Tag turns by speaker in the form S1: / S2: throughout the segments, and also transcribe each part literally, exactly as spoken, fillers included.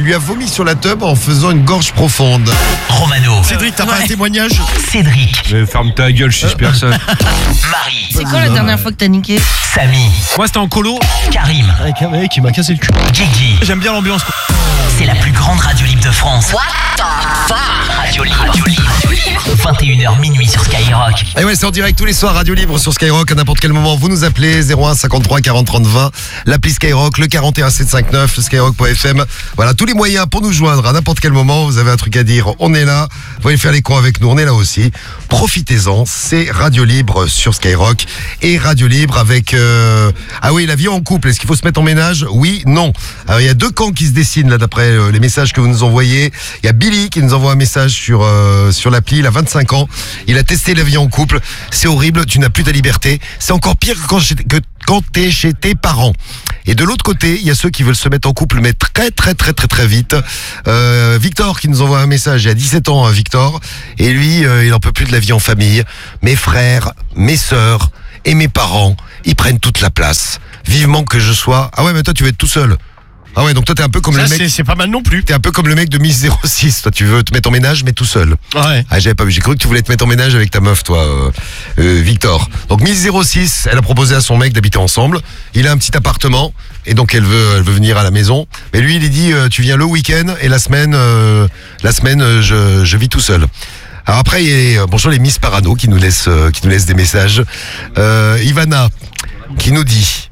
S1: lui a vomi sur la teub en faisant une gorge profonde.
S2: Romano.
S3: Cédric, t'as ouais. pas un témoignage?
S2: Cédric.
S4: Mais ferme ta gueule, je suis personne.
S2: Marie.
S5: C'est quoi la dernière fois que t'as niqué?
S2: Samy.
S4: Moi c'était en colo.
S2: Karim.
S3: Avec un mec qui m'a cassé le cul.
S2: Guigui.
S4: J'aime bien l'ambiance.
S2: C'est la plus grande radio libre de France. What the fuck? Radio libre. Radio libre. vingt et une heures minuit sur Skyrock.
S1: Et ouais, c'est en direct tous les soirs, Radio Libre sur Skyrock. À n'importe quel moment, vous nous appelez zéro un cinquante-trois quarante trente vingt. L'appli Skyrock, le quarante et un sept cent cinquante-neuf, skyrock point f m. Voilà, tous les moyens pour nous joindre à n'importe quel moment. Vous avez un truc à dire, on est là. Vous pouvez faire les cons avec nous, on est là aussi. Profitez-en, c'est Radio Libre sur Skyrock. Et Radio Libre avec... Euh... Ah oui, la vie en couple, est-ce qu'il faut se mettre en ménage? Oui, non. Alors, il y a deux camps qui se dessinent là d'après euh, les messages que vous nous envoyez. Il y a Billy qui nous envoie un message sur, euh, sur l'appli, il a vingt-cinq ans. Il a testé la vie en couple. C'est horrible, tu n'as plus ta liberté. C'est encore pire que quand, que quand t'es chez tes parents. Et de l'autre côté, il y a ceux qui veulent se mettre en couple, mais très très très très très vite. Euh, Victor qui nous envoie un message, il a dix-sept ans, hein, Victor. Et lui, euh, il n'en peut plus de la vie en famille. Mes frères, mes sœurs et mes parents, ils prennent toute la place. Vivement que je sois... Ah ouais, mais toi tu veux être tout seul. Ah ouais, donc toi t'es un peu comme
S3: ça,
S1: le mec...
S3: C'est, c'est pas mal non plus.
S1: T'es un peu comme le mec de Miss zéro six. Toi tu veux te mettre en ménage, mais tout seul.
S3: Ouais.
S1: Ah, j'avais pas vu. J'ai cru que tu voulais te mettre en ménage avec ta meuf, toi, euh, euh, Victor. Donc Miss zéro six, elle a proposé à son mec d'habiter ensemble. Il a un petit appartement et donc elle veut, elle veut venir à la maison. Mais lui, il lui dit, euh, tu viens le week-end et la semaine, euh, la semaine, euh, je, je vis tout seul. Alors après, il y a bonjour les Miss Parano qui nous laissent, euh, qui nous laissent des messages. Euh, Ivana qui nous dit.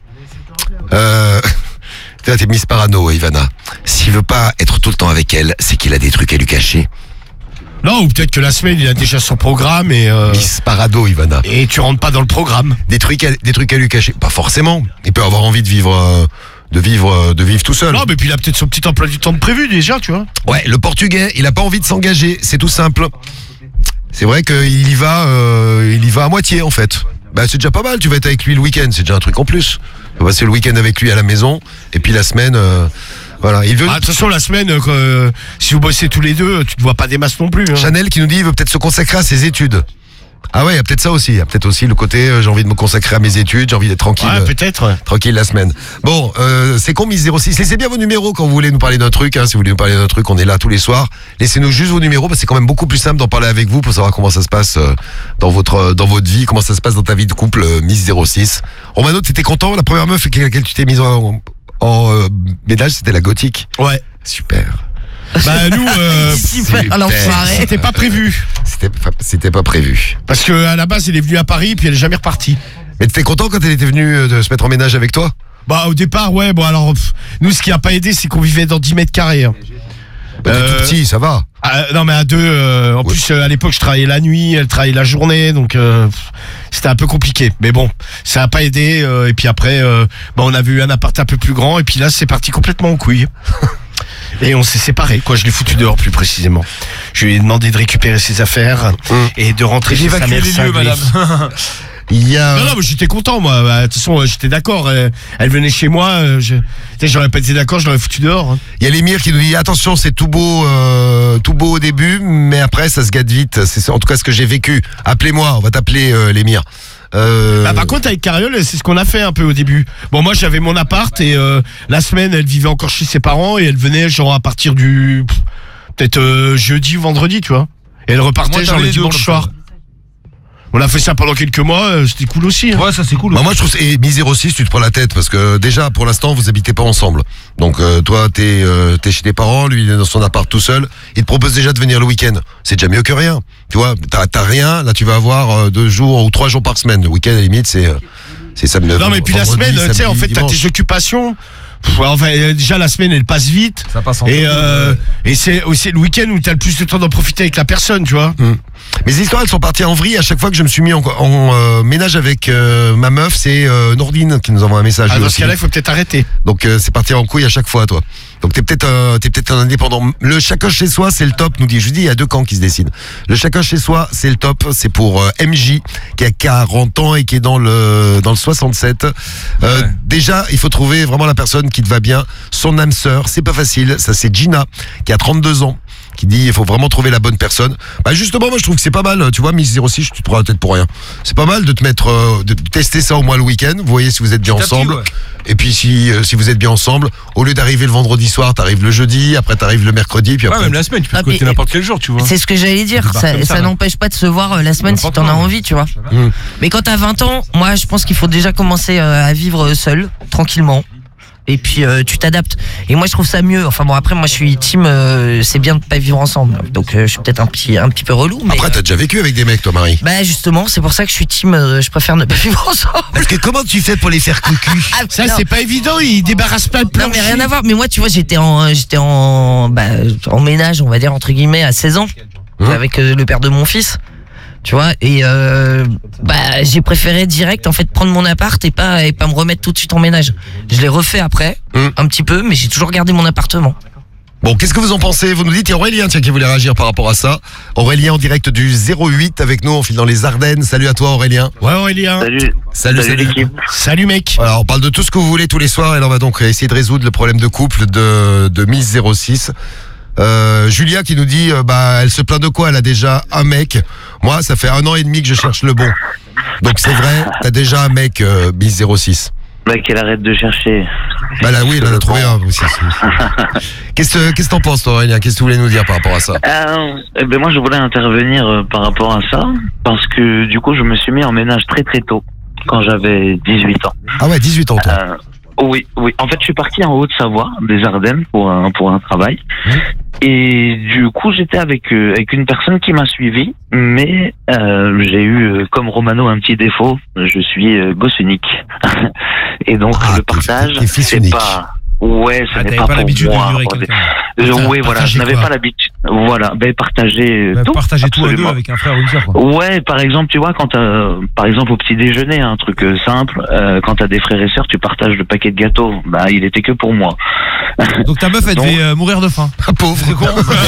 S1: Euh, T'es Miss Parano, Ivana. S'il veut pas être tout le temps avec elle, c'est qu'il a des trucs à lui cacher.
S3: Non, ou peut-être que la semaine, il a déjà son programme et... Euh...
S1: Miss Parano, Ivana.
S3: Et tu rentres pas dans le programme.
S1: Des trucs à, des trucs à lui cacher. Pas forcément. Il peut avoir envie de vivre... Euh, de vivre euh, de vivre tout seul.
S3: Non, mais puis il a peut-être son petit emploi du temps de prévu déjà, tu vois.
S1: Ouais, le Portugais, il a pas envie de s'engager. C'est tout simple. C'est vrai qu'il y va, euh, il y va à moitié, en fait. Bah, c'est déjà pas mal, tu vas être avec lui le week-end, c'est déjà un truc en plus. Tu vas passer le week-end avec lui à la maison, et puis la semaine, euh, voilà. Il veut...
S3: Ah, de toute façon, la semaine, euh, si vous bossez tous les deux, tu te vois pas des masses non plus. Hein.
S1: Chanel qui nous dit, il veut peut-être se consacrer à ses études. Ah ouais, il y a peut-être ça aussi. Il y a peut-être aussi le côté, euh, j'ai envie de me consacrer à mes études, j'ai envie d'être tranquille.
S3: Ouais, peut-être. Ouais.
S1: Tranquille la semaine. Bon, euh, c'est con, Miss zéro six. Laissez bien vos numéros quand vous voulez nous parler d'un truc. Hein, si vous voulez nous parler d'un truc, on est là tous les soirs. Laissez-nous juste vos numéros, parce que c'est quand même beaucoup plus simple d'en parler avec vous pour savoir comment ça se passe euh, dans votre euh, dans votre vie, comment ça se passe dans ta vie de couple, euh, Miss zéro six. Romano, t'étais content? La première meuf avec laquelle tu t'es mise en, en euh, ménage, c'était la gothique.
S3: Ouais.
S1: Super.
S3: Bah nous, euh,
S5: super, l'enfoiré.
S3: C'était pas prévu.
S1: C'était pas, c'était pas prévu.
S3: Parce que à la base, elle est venue à Paris, puis elle est jamais repartie.
S1: Mais t'étais content quand elle était venue euh, de se mettre en ménage avec toi?
S3: Bah au départ, ouais. Bon alors, pff, nous, ce qui a pas aidé, c'est qu'on vivait dans dix mètres carrés. Hein.
S1: Bah, t'es
S3: Euh,
S1: tout petit, ça va.
S3: Ah, non mais à deux, euh, en
S1: Ouais.
S3: plus euh, à l'époque je travaillais la nuit, elle travaillait la journée, donc euh, pff, c'était un peu compliqué. Mais bon, ça a pas aidé. Euh, et puis après, euh, bah, on avait eu un appart un peu plus grand, et puis là c'est parti complètement en couille. Et on s'est séparés, quoi. Je l'ai foutu dehors, plus précisément. Je lui ai demandé de récupérer ses affaires
S1: Mmh.
S3: et de rentrer chez sa
S4: D'évacuer
S3: mère
S4: les lieux,
S3: cinglée.
S4: madame.
S1: Il y a...
S3: Non, non, mais j'étais content, moi. Bah, de toute façon, euh, j'étais d'accord. Euh, Elle venait chez moi. euh, Je... tu sais, j'aurais pas été d'accord, je l'aurais foutu dehors. Hein.
S1: Il y a l'émir qui nous dit attention, c'est tout beau, euh, tout beau au début, mais après ça se gâte vite. C'est en tout cas ce que j'ai vécu. Appelez-moi, on va t'appeler euh, l'émir. Euh...
S3: Bah, par contre, avec Cariole, c'est ce qu'on a fait un peu au début. Bon, moi, j'avais mon appart et euh, la semaine, elle vivait encore chez ses parents et elle venait genre à partir du pff, peut-être euh, jeudi ou vendredi, tu vois. Et elle repartait
S4: Moi,
S3: genre
S4: t'avais
S3: le
S4: les deux,
S3: dimanche
S4: comme
S3: soir.
S4: ça.
S3: On a fait ça pendant quelques mois, euh, c'était cool aussi. Hein.
S4: Ouais, ça c'est cool.
S1: Bah moi je trouve et Miss zéro six, tu te prends la tête parce que déjà pour l'instant vous habitez pas ensemble. Donc euh, toi t'es euh, t'es chez tes parents, lui il est dans son appart tout seul. Il te propose déjà de venir le week-end. C'est déjà mieux que rien. Tu vois, t'as, t'as rien. Là tu vas avoir euh, deux jours ou trois jours par semaine. Le week-end à la limite c'est euh, c'est ça.
S3: Non mais puis la semaine, tu sais, en fait, t'as tes occupations. Pff, enfin, euh, déjà la semaine, elle passe vite.
S4: Ça passe en
S3: Et,
S4: temps.
S3: euh, et c'est aussi le week-end où t'as le plus de temps d'en profiter avec la personne, tu vois.
S1: Mmh. Mes histoires elles sont parties en vrille à chaque fois que je me suis mis en, en euh, ménage avec euh, ma meuf. C'est euh, Nordine qui nous envoie un message.
S3: Ah,
S1: lui
S3: dans
S1: aussi.
S3: ce cas-là, il faut peut-être arrêter.
S1: Donc euh, c'est parti en couille à chaque fois, toi. Donc t'es peut-être euh, t'es peut-être un indépendant. Le chacun chez soi, c'est le top. Nous dit, je dis, il y a deux camps qui se dessinent. Le chacun chez soi, c'est le top. C'est pour euh, M J qui a quarante ans et qui est dans le dans le soixante-sept. Euh,
S4: Ouais.
S1: Déjà, il faut trouver vraiment la personne qui te va bien. Son âme sœur, c'est pas facile. Ça, c'est Gina qui a trente-deux ans. qui dit il faut vraiment trouver la bonne personne. Bah justement, moi je trouve que c'est pas mal. Tu vois, Miss zéro six, tu te prends la tête pour rien. C'est pas mal de te mettre, euh, de tester ça au moins le week-end. Vous voyez si vous êtes bien
S4: Petit à petit,
S1: ensemble.
S4: ouais.
S1: Et puis si euh, si vous êtes bien ensemble, au lieu d'arriver le vendredi soir, t'arrives le jeudi, après t'arrives le mercredi, puis
S4: Ouais,
S1: après.
S4: même la semaine, tu peux
S5: Ah,
S4: te côté
S5: puis-
S4: n'importe quel jour, tu vois.
S5: C'est ce que j'allais dire.
S4: débarques
S5: Ça,
S4: comme ça,
S5: ça
S4: là.
S5: n'empêche pas de se voir euh, la semaine si
S4: N'importe
S5: t'en as
S4: quoi,
S5: envie, tu vois.
S1: Mm.
S5: Mais quand t'as vingt ans, moi, je pense qu'il faut déjà commencer euh, à vivre seul, tranquillement. Et puis euh, tu t'adaptes. Et moi je trouve ça mieux. Enfin bon après moi je suis team euh, c'est bien de pas vivre ensemble. Donc euh, je suis peut-être un petit un petit peu relou mais
S1: Après, t'as déjà vécu avec des mecs, toi, Marie.
S5: bah justement, c'est pour ça que je suis team euh, je préfère ne pas vivre ensemble.
S1: Parce que comment tu fais pour les faire cucu?
S5: Ah,
S3: Ça,
S5: non.
S3: c'est pas évident, il débarrasse pas le
S5: Non
S3: plancher.
S5: mais rien à voir. Mais moi tu vois j'étais en j'étais en bah, en ménage on va dire entre guillemets à seize ans
S1: Mmh.
S5: avec euh, le père de mon fils. Tu vois et euh, bah j'ai préféré direct en fait prendre mon appart et pas et pas me remettre tout de suite en ménage. Je l'ai refait après
S1: Mmh.
S5: un petit peu mais j'ai toujours gardé mon appartement.
S1: Bon, qu'est-ce que vous en pensez? Vous nous dites, il y a Aurélien tiens, qui voulait réagir par rapport à ça. Aurélien en direct du zéro huit avec nous, on file dans les Ardennes. Salut à toi Aurélien.
S3: Ouais, Aurélien.
S6: Salut,
S1: Salut,
S6: salut l'équipe.
S3: Salut, mec.
S1: Voilà, on parle de tout ce que vous voulez tous les soirs et là on va donc essayer de résoudre le problème de couple de, de Miss zéro six. Euh, Julia qui nous dit, euh, bah elle se plaint de quoi? Elle a déjà un mec. Moi, ça fait un an et demi que je cherche le bon. Donc c'est vrai, t'as déjà un mec, euh, Miss zéro six.
S6: Bah, qu'elle arrête de chercher.
S1: Bah là oui, elle en a trouvé un aussi. Qu'est-ce que qu'est-ce que t'en penses toi Aurélien? Qu'est-ce que tu voulais nous dire par rapport à ça?
S6: Euh, eh ben moi, je voulais intervenir euh, par rapport à ça, parce que du coup, je me suis mis en ménage très très tôt, quand j'avais dix-huit ans.
S1: Ah ouais, dix-huit ans toi.
S6: Euh, oui, oui. En fait, je suis parti en Haute-Savoie, des Ardennes, pour un, pour un travail.
S1: Mmh.
S6: Et du coup, j'étais avec, euh, avec une personne qui m'a suivi, mais euh, j'ai eu, euh, comme Romano, un petit défaut. Je suis euh, gosse unique. Et donc,
S1: Ah,
S6: le
S1: t'es-
S6: partage,
S1: t'es fils
S6: c'est
S1: unique.
S6: pas... Ouais, ce
S4: Ah,
S6: n'est
S4: t'avais
S6: pas,
S4: pas
S6: pour
S4: l'habitude de
S6: moi.
S4: vivre avec quelqu'un.
S6: Euh,
S3: Putain,
S6: oui, voilà,
S3: partager
S6: je n'avais
S3: quoi
S6: pas l'habitude. Voilà, ben partager euh,
S4: Bah,
S6: tout.
S4: Partager tout à deux
S6: absolument.
S4: avec un frère ou une sœur, quoi.
S6: Ouais, par exemple, tu vois, quand t'as, par exemple, au petit déjeuner, un truc euh, simple, euh, quand t'as des frères et sœurs, tu partages le paquet de gâteaux. Bah, il était que pour moi.
S4: Donc ta meuf, elle
S6: Donc-
S4: devait euh, mourir de faim.
S1: Ah, pauvre.
S4: C'est con.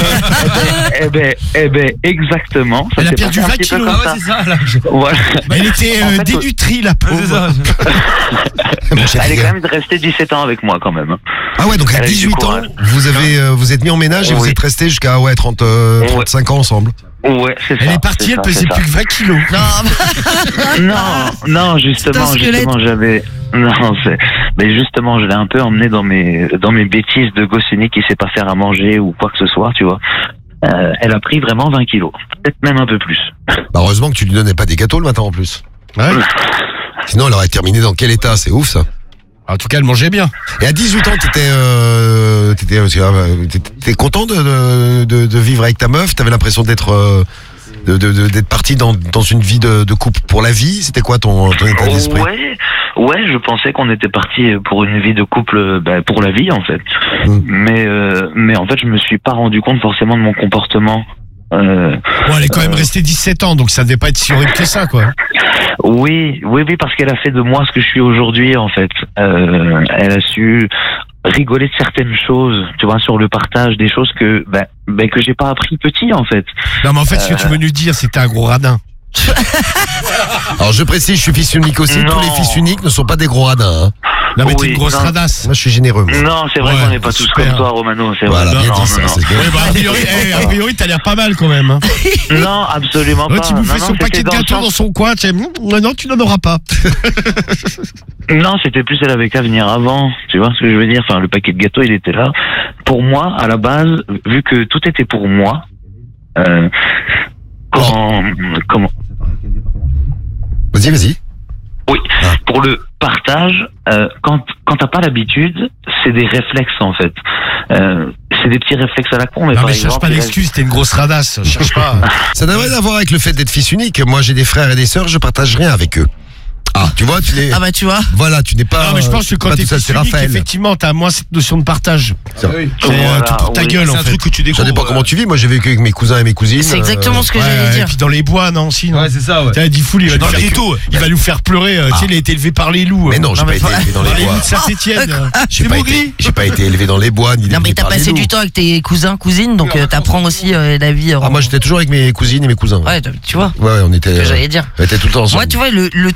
S6: eh ben, eh ben, exactement. Ça
S3: Elle a
S6: s'est
S3: perdu
S6: passé un
S3: vingt
S6: petit peu
S3: kilos.
S6: comme
S4: Ah ouais,
S6: ça.
S4: c'est ça, là. Je-
S6: Voilà.
S3: Bah, elle était
S6: En
S3: euh,
S6: fait,
S3: dénutrie, la
S4: Ouais,
S3: pauvre.
S4: c'est ça.
S1: Mon cher
S6: Elle est
S1: gars.
S6: quand même restée dix-sept ans avec moi, quand même.
S1: Ah ouais, donc à
S6: Elle a eu du
S1: dix-huit ans,
S6: courage.
S1: vous avez euh, vous êtes mis en ménage et vous
S6: Oui.
S1: êtes resté jusqu'à ouais trente, euh,
S6: Ouais.
S1: trente-cinq ans ensemble.
S6: Ouais, c'est ça.
S3: Elle est partie,
S6: c'est
S3: elle
S6: ça,
S3: pesait
S6: c'est
S3: plus que vingt kilos.
S5: Non,
S6: Non, non, justement,
S5: C'est un squelette.
S6: justement, j'avais, non, c'est, mais justement, je l'ai un peu emmené dans mes, dans mes bêtises de gosse unique qui sait pas faire à manger ou quoi que ce soit, tu vois. Euh, elle a pris vraiment vingt kilos. Peut-être même un peu plus.
S1: Bah heureusement que tu lui donnais pas des gâteaux le matin en plus.
S3: Ouais.
S1: Sinon elle aurait terminé dans quel état? C'est ouf ça.
S3: En tout cas, elle mangeait bien.
S1: Et à dix-huit ans, t'étais euh, t'étais euh, t'étais- t'étais content de, de, de, de vivre avec ta meuf? T'avais l'impression d'être euh, de, de, de- d'être parti dans, dans une vie de, de couple pour la vie? C'était quoi ton, ton état d'esprit?
S6: Ouais, ouais, je pensais qu'on était parti pour une vie de couple, ben, pour la vie en fait.
S1: Mm.
S6: Mais, euh, mais en fait, je me suis pas rendu compte forcément de mon comportement. Euh,
S3: Bon, elle est quand même restée dix-sept ans, donc ça devait pas être si horrible que ça, quoi.
S6: oui, oui, oui, parce qu'elle a fait de moi ce que je suis aujourd'hui en fait. Euh, elle a su rigoler de certaines choses, tu vois, sur le partage, des choses que, ben, ben que j'ai pas appris petit en fait.
S3: Non, mais en fait, ce que tu veux nous dire, c'était un gros radin.
S1: Alors je précise, je suis fils unique aussi.
S6: Non.
S1: Tous les fils uniques ne sont pas des gros radins. Hein.
S3: Non, mais t'es
S6: Oui,
S3: une grosse
S6: non.
S3: radasse.
S1: Moi je suis généreux. Moi.
S6: Non, c'est vrai
S3: Ouais,
S6: qu'on n'est pas tous
S3: super.
S6: comme toi, Romano. C'est
S1: Voilà,
S6: vrai.
S1: bien
S6: non,
S1: dit ça.
S6: non,
S1: c'est bien.
S3: Ouais, bah, a priori, eh, a priori, t'as l'air pas mal quand même. Hein.
S6: non. non, absolument
S3: Ouais,
S6: pas.
S3: tu bouffais
S6: non,
S3: son
S6: non,
S3: paquet
S6: c'était
S3: de
S6: dans le
S3: gâteaux dans
S6: sens-
S3: son coin, tu sais, hum, non, tu n'en auras pas.
S6: Non, c'était plus elle avait qu'à venir avant. Tu vois ce que je veux dire? Enfin, le paquet de gâteaux, il était là. Pour moi, à la base, vu que tout était pour moi, euh, quand, comment,
S1: Vas-y, vas-y.
S6: oui,
S1: Ah.
S6: pour le partage, euh, quand quand t'as pas l'habitude, c'est des réflexes en fait. Euh, c'est des petits réflexes à la con, mais
S3: Non,
S6: par
S3: mais cherche
S6: exemple,
S3: pas
S6: il
S3: d'excuses, t'es une grosse radasse. Cherche pas.
S1: Ça n'a rien à voir avec le fait d'être fils unique. Moi j'ai des frères et des sœurs, je partage rien avec eux. Ah, tu vois, tu n'es.
S5: Ah bah tu vois.
S1: Voilà, tu n'es pas.
S3: Non, mais je pense que quand
S1: pas
S3: t'es
S1: tout seul,
S3: fils
S1: c'est
S3: unique,
S1: Raphaël.
S3: effectivement, t'as moins cette notion de partage.
S1: C'est vrai.
S3: C'est euh,
S6: Voilà,
S3: tout pour ta
S6: oui.
S3: gueule,
S4: C'est
S3: en
S4: un
S3: fait.
S4: truc que tu
S1: Ça
S4: découvres.
S1: dépend comment tu vis. Moi j'ai vécu avec mes cousins et mes cousines.
S5: C'est exactement ce que
S3: Ouais,
S5: j'allais
S3: et
S5: dire.
S3: puis dans les bois, non, si, non.
S4: Ouais, c'est ça, ouais.
S3: Tiens, dit fou, il va,
S4: Dans
S3: nous
S4: le
S3: faire,
S4: ghetto.
S3: il va nous faire pleurer. euh, Tu sais, il a été élevé par les loups.
S1: Mais non, j'ai
S5: Non,
S1: pas
S5: mais
S1: été
S5: faut-
S1: élevé dans
S3: Dans
S1: les
S3: les loups
S1: bois.
S3: de Saint-Etienne.
S1: J'ai pas, été, j'ai pas été élevé dans les bois ni
S5: Non
S1: élevé
S5: mais t'as
S1: par les
S5: passé
S1: loups.
S5: du temps avec tes cousins, cousines, donc euh, t'apprends aussi euh, la vie. euh,
S1: Ah moi j'étais toujours avec mes cousines et mes cousins.
S5: Ouais, tu vois.
S1: Ouais, on était.
S5: Ce que
S1: euh,
S5: j'allais dire.
S1: on était tout le temps ensemble.
S5: Moi, tu vois, le, le truc,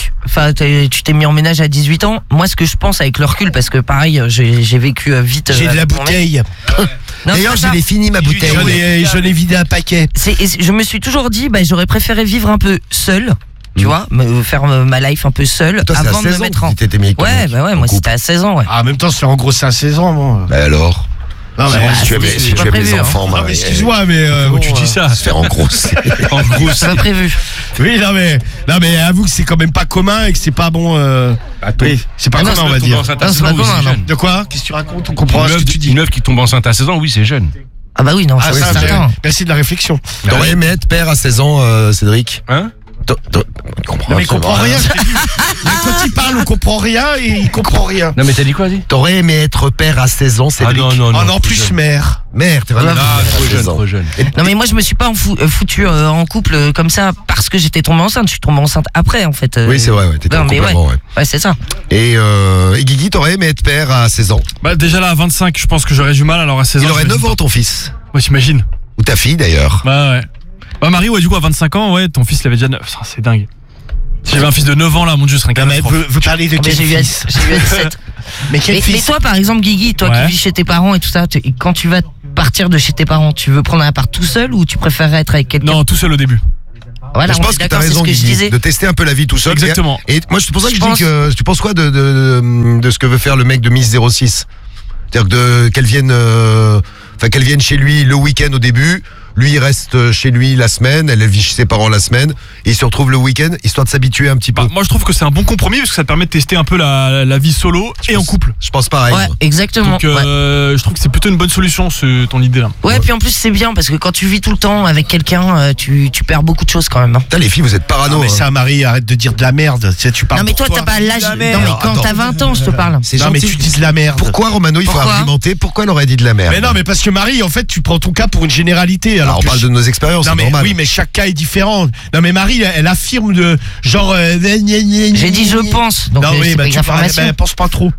S5: truc. Enfin, t'es- tu t'es mis en ménage à dix-huit ans. Moi, ce que je pense avec le recul, parce que pareil, j'ai j'ai vécu euh, vite.
S3: J'ai
S5: euh,
S3: de la
S5: avec mon mec.
S3: bouteille.
S5: Non,
S1: D'ailleurs,
S5: c'est
S1: je
S5: pas
S1: l'ai fini ma bouteille.
S3: J'en ai, j'en ai vidé un paquet.
S5: C'est- et je me suis toujours dit, bah, j'aurais préféré vivre un peu seul, tu vois, me faire euh, ma life un peu seul
S1: Toi, c'est à
S5: avant de me
S1: seize ans
S5: mettre
S1: que
S5: en.
S1: tu t'étais mis avec ton
S5: Ouais,
S1: mec,
S5: bah ouais,
S1: en
S5: moi
S1: couple.
S5: c'était à seize ans, ouais.
S3: Ah, en même temps, se faire engrosser à seize ans, bon.
S1: Bah alors
S3: Non, mais,
S1: Si tu
S5: c'est-
S1: aimes
S5: c'est
S1: si
S5: pas
S1: tu aimes
S5: prévu,
S1: les
S5: hein.
S1: enfants,
S3: non, mais
S1: Marie,
S3: excuse-moi, mais euh,
S4: Comment
S3: bon,
S4: tu dis
S3: euh,
S4: ça
S1: se faire engrosser.
S4: En gros,
S5: C'est pas prévu.
S3: Oui, non mais, non mais avoue que c'est quand même pas commun et que c'est pas bon. Euh... Oui, c'est pas
S5: Ah non,
S3: commun,
S5: c'est
S3: on va
S4: tombe
S3: dire.
S4: enceinte à
S5: Non, c'est
S4: seize ans,
S5: pas
S4: oui,
S5: commun,
S4: c'est
S5: non.
S4: jeune.
S3: De quoi? Qu'est-ce que tu racontes? On
S4: Une
S3: comprend ce
S4: meuf,
S3: que tu dis.
S4: une meuf qui tombe enceinte à seize ans, oui, c'est jeune.
S5: Ah bah oui, non,
S3: Ah,
S5: c'est
S3: ça,
S5: certain.
S3: mais- merci de la réflexion.
S1: T'aurais aimé être père à seize ans, euh, Cédric
S4: Hein?
S1: T'au- t'au- Il comprend
S3: Non, mais il
S1: absolument
S3: comprend
S1: rien.
S3: rien. je t'ai dit. Mais quand il parle, on comprend rien et il comprend rien.
S4: Non, mais t'as dit quoi, dis?
S1: T'aurais aimé être père à seize ans, Cédric
S4: Ah non, non,
S3: Oh non,
S4: trop
S3: plus
S4: jeune.
S3: mère.
S1: Mère, t'es vraiment
S5: Ah,
S1: mère à
S4: trop
S1: seize
S4: jeune,
S1: ans.
S4: trop jeune.
S5: Non mais moi je me suis pas en fou- euh, foutu euh, en couple euh, comme ça parce que j'étais tombée enceinte. Je suis tombée enceinte après en fait. euh.
S1: Oui, c'est vrai, ouais, t'étais
S5: Non,
S1: en
S5: mais
S1: couple
S5: ouais.
S1: avant, ouais.
S5: Ouais, c'est ça.
S1: Et, euh, et Guigui, t'aurais aimé être père à seize ans.
S7: Bah déjà là à vingt-cinq je pense que j'aurais du mal, alors à seize ans
S1: Il aurait
S7: j'imagine
S1: neuf ans, ton fils.
S7: pas. Ouais, j'imagine.
S1: Ou ta fille, d'ailleurs.
S7: Bah ouais. Bah Marie, ouais, du coup à vingt-cinq ans, ouais, ton fils il avait déjà neuf. Putain, c'est dingue. Si j'avais un fils de neuf ans là, mon dieu, ce serait
S3: Non, mais
S7: catastrophe.
S3: vous, vous parlez de
S5: Mais
S3: quel
S5: j'ai eu à
S3: fils?
S5: j'ai eu à dix-sept.
S3: Mais quel
S5: Mais, mais
S3: fils?
S5: toi par exemple Guigui, toi
S7: Ouais.
S5: qui vis chez tes parents et tout ça, tu- quand tu vas partir de chez tes parents, tu veux prendre un appart tout seul ou tu préférerais être avec quelqu'un?
S7: Non, tout seul au début.
S5: Voilà,
S1: je
S5: on
S1: pense
S5: est
S1: que t'as
S5: d'accord, c'est
S1: raison,
S5: ce que je
S1: Guigui,
S5: disais.
S1: de tester un peu la vie tout seul.
S7: Exactement.
S1: Et, et moi, c'est pour ça que je,
S5: Je
S1: dis
S5: pense-
S1: que tu penses quoi de, de, de, de ce que veut faire le mec de Miss zéro six? C'est-à-dire que de- qu'elle vienne, euh, enfin qu'elle vienne chez lui le week-end au début. Lui, il reste chez lui la semaine, elle, elle vit chez ses parents la semaine, et il se retrouve le week-end, histoire de s'habituer un petit peu.
S7: Bah, moi je trouve que c'est un bon compromis parce que ça te permet de tester un peu la, la vie solo et en couple.
S1: Je pense pareil.
S5: Ouais,
S1: moi.
S5: exactement.
S7: Donc
S5: ouais.
S7: euh, je trouve que c'est plutôt une bonne solution ce, ton idée là.
S5: Ouais, puis en plus c'est bien parce que quand tu vis tout le temps avec quelqu'un, euh, tu, tu perds beaucoup de choses quand même. hein.
S1: Putain, les filles, vous êtes parano.
S3: Non, mais
S1: hein.
S3: ça, Marie, arrête de dire de la merde. Tu sais, tu parles
S5: Non mais
S3: pour
S5: toi t'as pas l'âge. Non mais quand
S1: Attends.
S5: t'as vingt ans, je te parle.
S1: C'est
S3: Non, mais
S1: gentil.
S3: tu dis de la merde.
S1: Pourquoi, Romano, il faut
S5: Pourquoi
S1: argumenter? Pourquoi elle aurait dit de la merde?
S3: Mais non, mais parce que Marie, en fait, tu prends ton cas pour une généralité. Alors
S1: Alors, on
S3: que
S1: parle
S3: je-
S1: de nos expériences,
S3: Non
S1: c'est
S3: mais
S1: normal.
S3: oui, mais chaque cas est différent. Non mais Marie, elle, elle affirme de genre. euh, gna, gna, gna,
S5: J'ai
S3: gna,
S5: dit je
S3: gna.
S5: pense, donc
S3: Non
S5: euh,
S3: oui,
S5: c'est
S3: bah
S5: pas une
S3: tu
S5: information.
S3: bah, pense pas trop.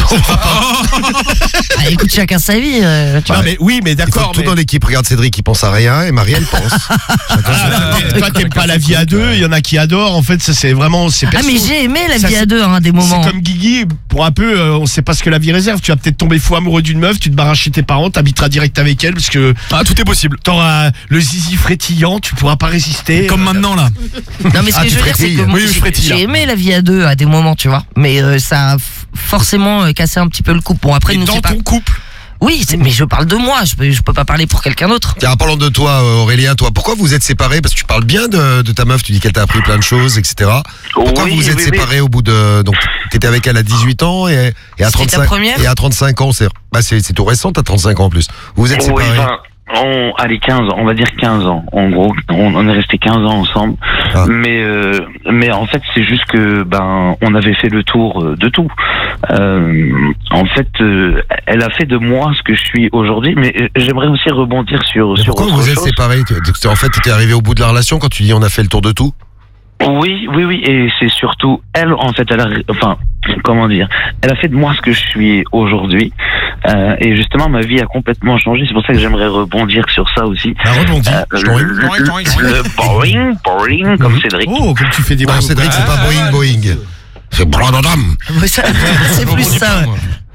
S5: Ah, écoute chacun sa vie. euh, tu
S3: Non
S5: vois.
S3: mais oui, mais
S1: Il faut
S3: d'accord.
S1: tout
S3: mais-
S1: dans l'équipe. Regarde Cédric, il pense à rien, et Marie, elle pense. Chacun sa
S3: Ah,
S1: vie.
S3: mais toi t'aimes pas la vie à deux, il y en a qui adorent. En fait, ça c'est vraiment c'est
S5: Ah
S3: perso.
S5: mais j'ai aimé la
S3: Ça,
S5: vie à
S3: c'est-
S5: deux, hein, des moments.
S3: C'est comme Guigui, pour un peu, euh, on sait pas ce que la vie réserve. Tu vas peut-être tomber fou amoureux d'une meuf, tu te barras chez tes parents, t'habiteras direct avec elle parce que
S7: Ah, tout est possible.
S3: t'auras le zizi frétillant, tu pourras pas résister.
S7: Comme maintenant là.
S5: Non mais ce
S1: Ah,
S5: que
S1: tu
S5: je veux dire c'est
S1: frétilles.
S5: que moi,
S7: Oui, je
S5: j'ai-
S7: frétille,
S5: j'ai
S7: là.
S5: aimé la vie à deux à des moments, tu vois. Mais euh, ça a f- forcément euh, cassé un petit peu le couple. Bon après
S3: Et
S5: nous
S3: dans
S5: c'est pas.
S3: ton couple.
S5: Oui, c'est- mais je parle de moi. Je peux, je peux pas parler pour quelqu'un d'autre.
S1: Tiens, en parlant de toi, euh, Aurélien, toi, pourquoi vous êtes séparés? Parce que tu parles bien de, de ta meuf, tu dis qu'elle t'a appris plein de choses, et cetera. Pourquoi
S6: Oui,
S1: vous vous êtes
S6: oui,
S1: séparés au bout de... Donc, t'étais avec elle à dix-huit ans, et, et à
S5: C'était ta
S1: trente-cinq
S5: première
S1: et à trente-cinq ans, c'est bah, c'est c'est tout récent, t'as trente-cinq ans en plus. Vous vous êtes
S6: Oui,
S1: séparés?
S6: enfin, on, allez, quinze ans, on va dire quinze ans. En gros, on, on est resté quinze ans ensemble.
S1: Ah.
S6: Mais, euh, mais en fait, c'est juste que, ben, on avait fait le tour euh, de tout. Euh, en fait, euh, elle a fait de moi ce que je suis aujourd'hui, mais euh, j'aimerais aussi rebondir sur,
S1: Mais
S6: sur
S1: pourquoi
S6: autre
S1: vous êtes
S6: chose.
S1: séparés? Tu- tu- En fait, t'étais arrivé au bout de la relation quand tu dis on a fait le tour de tout?
S6: Oui, oui, oui, et c'est surtout elle, en fait, elle a, enfin, comment dire, elle a fait de moi ce que je suis aujourd'hui, euh, et justement, ma vie a complètement changé. C'est pour ça que j'aimerais rebondir sur ça aussi.
S3: Bah rebondis.
S6: Euh,
S1: je
S6: le,
S1: t'en-
S6: le- le boring, boring, comme Cédric.
S3: Oh, comme tu fais des
S1: Non,
S3: bruits.
S1: Cédric, c'est pas Boeing, Boeing. C'est Bradadam.
S5: Ouais, ça- c'est plus ça. ouais.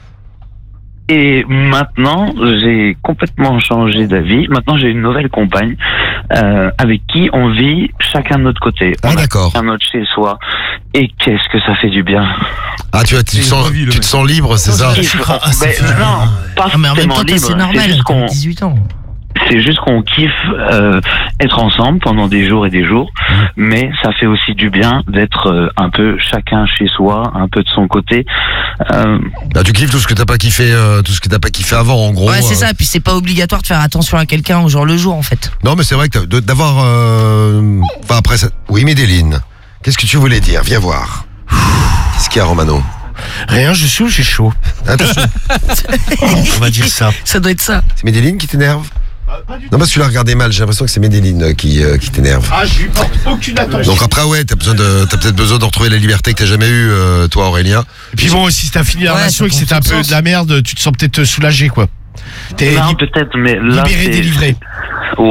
S6: Et maintenant, j'ai complètement changé d'avis. Maintenant, j'ai une nouvelle compagne euh, avec qui on vit chacun de notre côté.
S1: Ah,
S6: On a
S1: d'accord.
S6: chacun notre chez soi. Et qu'est-ce que ça fait du bien.
S1: Ah, tu, vois, tu, te
S7: C'est
S1: sens,
S7: une vie, le
S1: tu
S7: mec.
S1: te sens libre, c'est ça?
S6: Il faut- ben, non, pas
S5: Ah, mais en même
S6: forcément
S5: temps, toi,
S6: libre.
S5: c'est normal.
S6: C'est juste
S5: T'as
S6: qu'on
S5: dix-huit ans.
S6: c'est juste qu'on kiffe euh, être ensemble pendant des jours et des jours, mais ça fait aussi du bien d'être euh, un peu chacun chez soi, un peu de son côté. Euh,
S1: Bah, tu kiffes tout ce que t'as pas kiffé, euh, tout ce que t'as pas kiffé avant, en gros.
S5: Ouais, c'est
S1: euh.
S5: ça. Puis c'est pas obligatoire de faire attention à quelqu'un au jour le jour, en fait.
S1: Non, mais c'est vrai que t'as- de- d'avoir. euh, Enfin, après ça. Oui, Médéline, qu'est-ce que tu voulais dire? Viens voir. Qu'est-ce qu'il y a, Romano?
S3: Rien, je suis où j'ai chaud.
S1: Attention,
S3: On va dire ça.
S5: Ça doit être ça.
S1: c'est Médéline qui t'énerve? Non, parce que tu l'as regardé mal, j'ai l'impression que c'est Médéline euh, qui, euh, qui t'énerve.
S3: Ah, j'ai eu aucune attention.
S1: Donc après, ouais, t'as besoin de, t'as peut-être besoin de retrouver la liberté que t'as jamais eue, euh, toi, Aurélien.
S3: Et puis bon, si t'as fini la
S5: Ouais,
S3: relation et que
S5: ça
S3: c'était un
S5: prend
S3: peu
S5: tout
S3: de la merde, tu te sens peut-être soulagé, quoi. T'es
S6: non,
S3: li-
S6: peut-être, mais là,
S3: libéré,
S6: c'est-
S3: délivré.
S6: Ouais,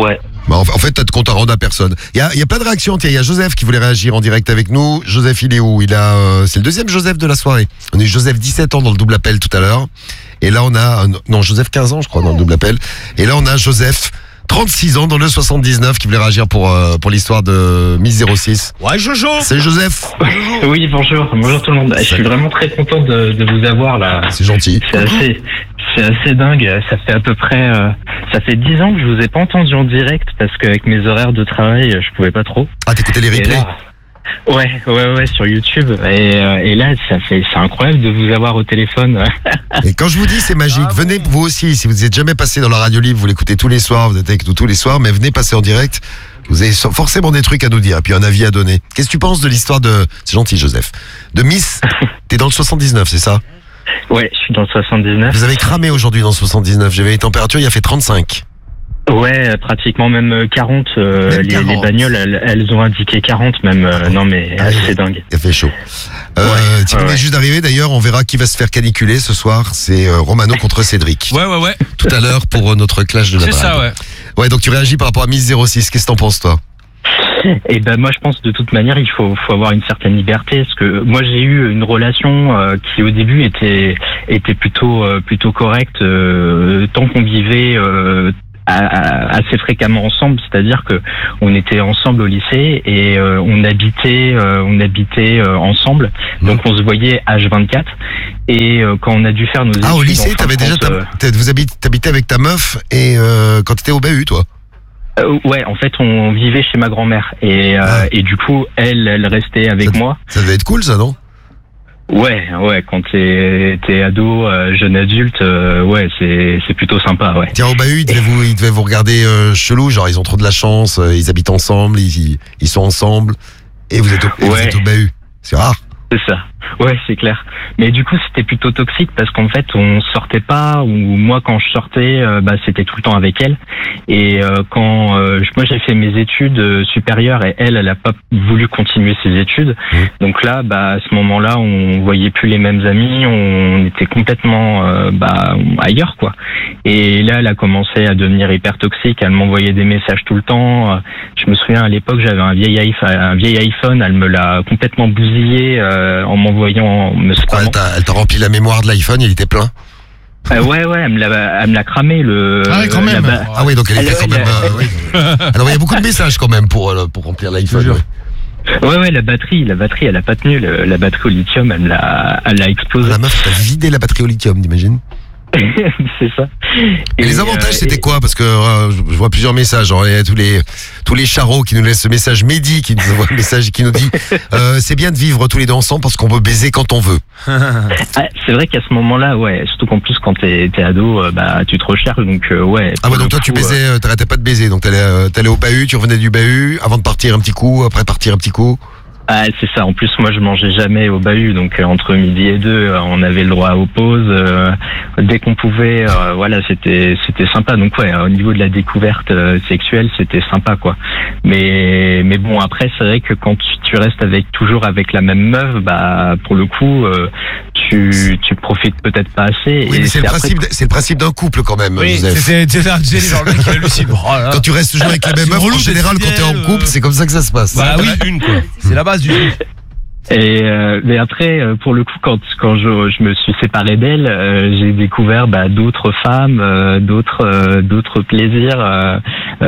S1: Bah, en fait, t'as de compte à rendre à personne. Il y a, il y a plein de réactions. Tiens, il y a Joseph qui voulait réagir en direct avec nous. Joseph, il est où? Il a, euh, c'est le deuxième Joseph de la soirée. On a eu Joseph dix-sept ans dans le double appel tout à l'heure. Et là, on a, non, Joseph quinze ans, je crois, dans le double appel. Et là, on a Joseph trente-six ans dans le soixante-dix-neuf qui voulait réagir pour, euh, pour l'histoire de Miss zéro six.
S3: Ouais, Jojo.
S1: Salut Joseph.
S8: Oui, bonjour. Bonjour tout le monde. Je suis vraiment très content de, de vous avoir là.
S1: C'est gentil.
S8: C'est assez, c'est assez dingue. Ça fait à peu près, euh, ça fait dix ans que je vous ai pas entendu en direct parce qu'avec mes horaires de travail, je pouvais pas trop.
S1: Ah, t'écoutais les
S8: Et
S1: replays?
S8: là, ouais, ouais, ouais, sur YouTube. Et, euh, et là, ça fait, c'est incroyable de vous avoir au téléphone.
S1: Et quand je vous dis c'est magique, venez vous aussi, si vous n'êtes jamais passé dans la radio libre, vous l'écoutez tous les soirs, vous êtes avec nous tous les soirs, mais venez passer en direct, vous avez forcément des trucs à nous dire, et puis un avis à donner. Qu'est-ce que tu penses de l'histoire de, c'est gentil Joseph, de Miss, t'es dans le soixante-dix-neuf, c'est ça?
S8: Ouais, je suis dans le soixante-dix-neuf.
S1: Vous avez cramé aujourd'hui dans le soixante-dix-neuf, j'avais les températures, il a fait trente-cinq.
S8: Ouais, pratiquement même quarante. Euh,
S1: Même
S8: les,
S1: quarante.
S8: les bagnoles, elles, elles ont indiqué quarante même. Euh, non mais
S1: Ah,
S8: c'est dingue.
S1: Il a fait chaud. Euh,
S8: Ouais,
S1: tu
S8: ouais,
S1: venais
S8: ouais.
S1: juste d'arriver, d'ailleurs, on verra qui va se faire caniculer ce soir, c'est euh, Romano contre Cédric.
S4: Ouais, ouais, ouais.
S1: Tout à l'heure pour euh, notre clash de la
S4: C'est ça,
S1: brade.
S4: ouais.
S1: Ouais, donc tu réagis par rapport à Miss zéro six, qu'est-ce que t'en penses toi?
S8: Et ben moi je pense de toute manière il faut, faut avoir une certaine liberté parce que moi j'ai eu une relation euh, qui au début était était plutôt euh, plutôt correcte euh, tant qu'on vivait euh, à- à- assez fréquemment ensemble, c'est-à-dire que on était ensemble au lycée et euh, on habitait euh, on habitait euh, ensemble, donc on se voyait H vingt-quatre et euh, quand on a dû faire nos études
S1: Ah, au
S8: en
S1: lycée,
S8: fin
S1: t'avais
S8: de
S1: déjà
S8: compte,
S1: ta,
S8: euh,
S1: t'as- vous habitez, t'habitais avec ta meuf et euh, quand t'étais au B U, toi?
S8: euh, ouais, en fait on vivait chez ma grand-mère et euh,
S1: Ah.
S8: et du coup elle elle restait avec
S1: Ça-
S8: moi.
S1: Ça devait être cool, ça, non?
S8: Ouais, ouais, quand t'es t'es ado, euh, jeune adulte, euh, ouais, c'est c'est plutôt sympa, ouais.
S1: Tiens, au bahut, ils devaient vous, ils devaient vous regarder euh, chelou, genre ils ont trop de la chance, euh, ils habitent ensemble, ils, ils sont ensemble, et vous êtes au, et vous
S8: Ouais.
S1: êtes au bahut. C'est rare.
S8: C'est ça. Ouais, c'est clair. Mais du coup, c'était plutôt toxique parce qu'en fait, on sortait pas. Ou moi, quand je sortais, euh, bah, c'était tout le temps avec elle. Et euh, quand euh, je- moi, j'ai fait mes études euh, supérieures et elle, elle a pas voulu continuer ses études.
S1: Mmh.
S8: Donc là, bah, à ce moment-là, on voyait plus les mêmes amis. On était complètement euh, bah, ailleurs, quoi. Et là, elle a commencé à devenir hyper toxique. Elle m'envoyait des messages tout le temps. Je me souviens à l'époque, j'avais un vieil iPhone, un vieil iPhone. Elle me l'a complètement bousillé euh, en m'envoyant, me
S1: Quoi,
S8: spammant.
S1: elle t'a elle t'a rempli la mémoire de l'iPhone, il était plein.
S8: Euh, ouais, ouais, elle me l'a, elle me l'a cramé le.
S3: Ah ouais, quand
S8: la
S3: même.
S8: ba-
S1: Ah oui, donc elle
S8: Elle-
S1: était quand
S8: elle-
S1: même. euh, oui. Elle envoyait beaucoup de messages quand même pour, euh, pour remplir l'iPhone.
S3: Je te
S1: ouais.
S8: Ouais, ouais, la batterie, la batterie, elle a pas tenu. le- la batterie au lithium, elle me l'a, elle l'a explosé.
S1: La meuf t'a vidé la batterie au lithium, t'imagines?
S8: C'est ça.
S1: Et, les avantages,
S8: euh,
S1: c'était
S8: et-
S1: quoi? Parce que euh, je je vois plusieurs messages. Genre, il y a tous les tous les charros qui nous laissent ce message. Mehdi qui nous envoie un message qui nous dit euh, c'est bien de vivre tous les deux ensemble parce qu'on peut baiser quand on veut.
S8: Ah, c'est vrai qu'à ce moment-là, ouais, surtout qu'en plus quand t'es, t'es ado, euh, bah tu te recherches, donc euh, ouais.
S1: Ah ouais,
S8: pour
S1: donc
S8: le
S1: toi tu
S8: coup,
S1: baisais, euh, t'arrêtais pas de baiser. Donc t'allais euh, t'allais au bahut, tu revenais du bahut avant de partir un petit coup, après partir un petit coup.
S8: Ah, c'est ça. En plus, moi, je mangeais jamais au bahut, donc euh, entre midi et deux, euh, on avait le droit aux pauses. euh, dès qu'on pouvait, euh, voilà, c'était c'était sympa. Donc ouais, au niveau de la découverte euh, sexuelle, c'était sympa, quoi. Mais mais bon, après, c'est vrai que quand tu, tu restes avec toujours avec la même meuf, bah pour le coup, euh, tu tu profites peut-être pas assez.
S1: Oui,
S8: et
S1: mais c'est le
S8: après-
S1: principe, d- c'est le principe d'un couple quand même.
S3: Oui,
S1: Joseph.
S3: c'est c'est ça, tu sais, genre le mec qui hallucine. Oh là là.
S1: Quand tu restes toujours avec la même
S3: C'est
S1: meuf, en
S3: relou d'être
S1: général, quand t'es en
S3: fidèle,
S1: couple,
S3: euh.
S1: c'est comme ça que ça se passe.
S3: Bah oui,
S4: une, quoi.
S3: c'est la base du truc.
S8: Et euh, mais après, euh, pour le coup, quand quand je, je me suis séparé d'elle, euh, j'ai découvert bah, d'autres femmes, euh, d'autres euh, d'autres plaisirs euh,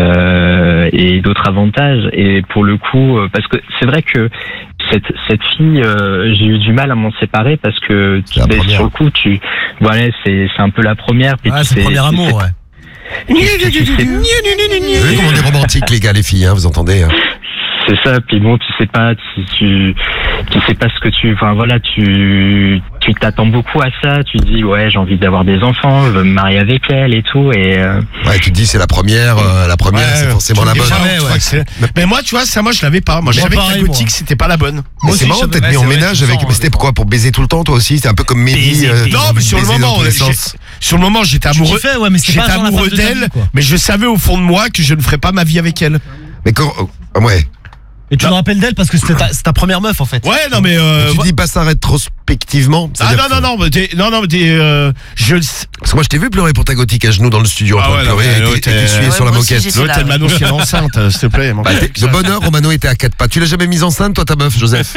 S8: euh, et d'autres avantages. Et pour le coup, euh, parce que c'est vrai que cette cette fille, euh, j'ai eu du mal à m'en séparer parce que
S1: C'est la
S8: ben,
S1: première.
S8: sur le coup, tu voilà, c'est c'est un peu la première. Puis
S3: Ah,
S8: tu
S3: c'est le
S8: sais-
S3: premier
S8: tu
S3: amour,
S8: sais-
S3: ouais.
S8: tu- tu sais-
S1: Vous voyez comment on est romantique, les gars, les filles, hein, vous entendez hein.
S8: C'est ça, puis bon, tu sais pas, tu, tu, tu sais pas ce que tu, enfin voilà, tu, tu t'attends beaucoup à ça, tu dis ouais, j'ai envie d'avoir des enfants, je veux me marier avec elle et tout, et euh,
S1: Ouais, tu te dis c'est la première, euh, la première,
S3: Ouais,
S1: c'est forcément
S3: tu
S1: la
S3: me dis
S1: bonne.
S3: jamais, ouais. C'est- Mais moi, tu vois, ça, moi, je l'avais pas. Moi, je savais que la
S7: pareil,
S3: gothique,
S7: moi.
S3: c'était pas la bonne.
S1: Mais
S7: Moi
S1: c'est
S7: aussi,
S1: marrant
S7: je
S1: d'être
S7: savais,
S1: mis en
S7: c'est vrai,
S1: ménage
S7: tu
S1: avec.
S7: sens,
S1: Mais c'était
S7: des
S1: quoi pour baiser tout le temps, toi aussi? C'était un peu comme Mehdi.
S7: Baiser,
S1: euh,
S7: baiser.
S3: Non, mais sur le
S1: baiser dans
S3: moment,
S1: tous les
S3: j'ai-
S1: sens.
S3: sur le moment, j'étais
S7: Tu
S3: amoureux.
S7: kiffais, ouais, mais c'était
S3: J'étais
S7: pas genre la
S3: amoureux
S7: femme de ta
S3: d'elle,
S7: vie, quoi.
S3: mais je savais au fond de moi que je ne ferais pas ma vie avec elle.
S1: Mais quand. euh, ouais.
S9: Et tu
S3: Non.
S9: me rappelles d'elle parce que c'était ta, c'est ta première meuf en fait.
S3: Ouais, non mais euh,
S1: Tu dis pas ça rétrospectivement.
S3: ah
S1: c'est-à-dire
S3: non non non, mais t'es, non non mais t'es, euh, je
S1: Parce que moi je t'ai vu pleurer pour ta gothique à genoux dans le studio en
S3: Ah
S1: train de
S3: ouais,
S1: pleurer
S3: non, mais
S1: et
S3: l'autre,
S1: t'es- et
S3: euh,
S1: t'essuyais
S5: ouais,
S1: sur la
S5: moi aussi,
S1: moquette.
S5: j'ai-
S3: l'autre elle m'a annoncé enceinte, euh, s'il te plaît. mon
S1: Bah,
S3: gars.
S1: de bonheur, Romano était à quatre pattes. Tu l'as jamais mise enceinte, toi, ta meuf, Joseph?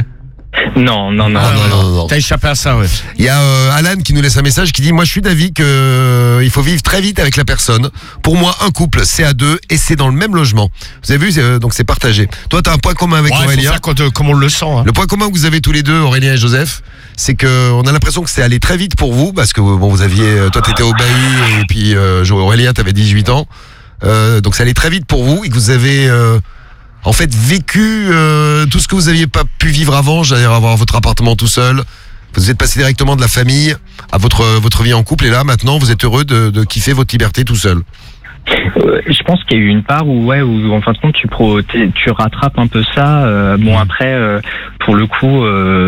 S8: Non, non, non.
S1: Ah, non, non, non, non.
S3: T'as échappé à ça, ouais.
S1: Il y a euh, Alan qui nous laisse un message qui dit: moi, je suis d'avis que euh, il faut vivre très vite avec la personne. Pour moi, un couple, c'est à deux et c'est dans le même logement. Vous avez vu, c'est, euh, donc c'est partagé. Toi, t'as un point commun avec
S3: Ouais, faut
S1: Aurélien.
S3: faire quand, euh, comme on le sent. Hein.
S1: Le point commun que vous avez tous les deux, Aurélien et Joseph, c'est que on a l'impression que c'est allé très vite pour vous parce que bon, vous aviez, euh, toi, t'étais au bahut et puis euh, Aurélien, t'avais dix-huit ans. Euh, donc ça allait très vite pour vous et que vous avez euh, en fait vécu euh, tout ce que vous aviez pas pu vivre avant, c'est-à-dire avoir votre appartement tout seul. Vous êtes passé directement de la famille à votre votre vie en couple et là maintenant vous êtes heureux de, de kiffer votre liberté tout seul.
S8: Euh, je pense qu'il y a eu une part où, ouais, où en fin de compte, tu, pro, t'es- tu rattrapes un peu ça. Euh, bon, après, euh, pour le coup,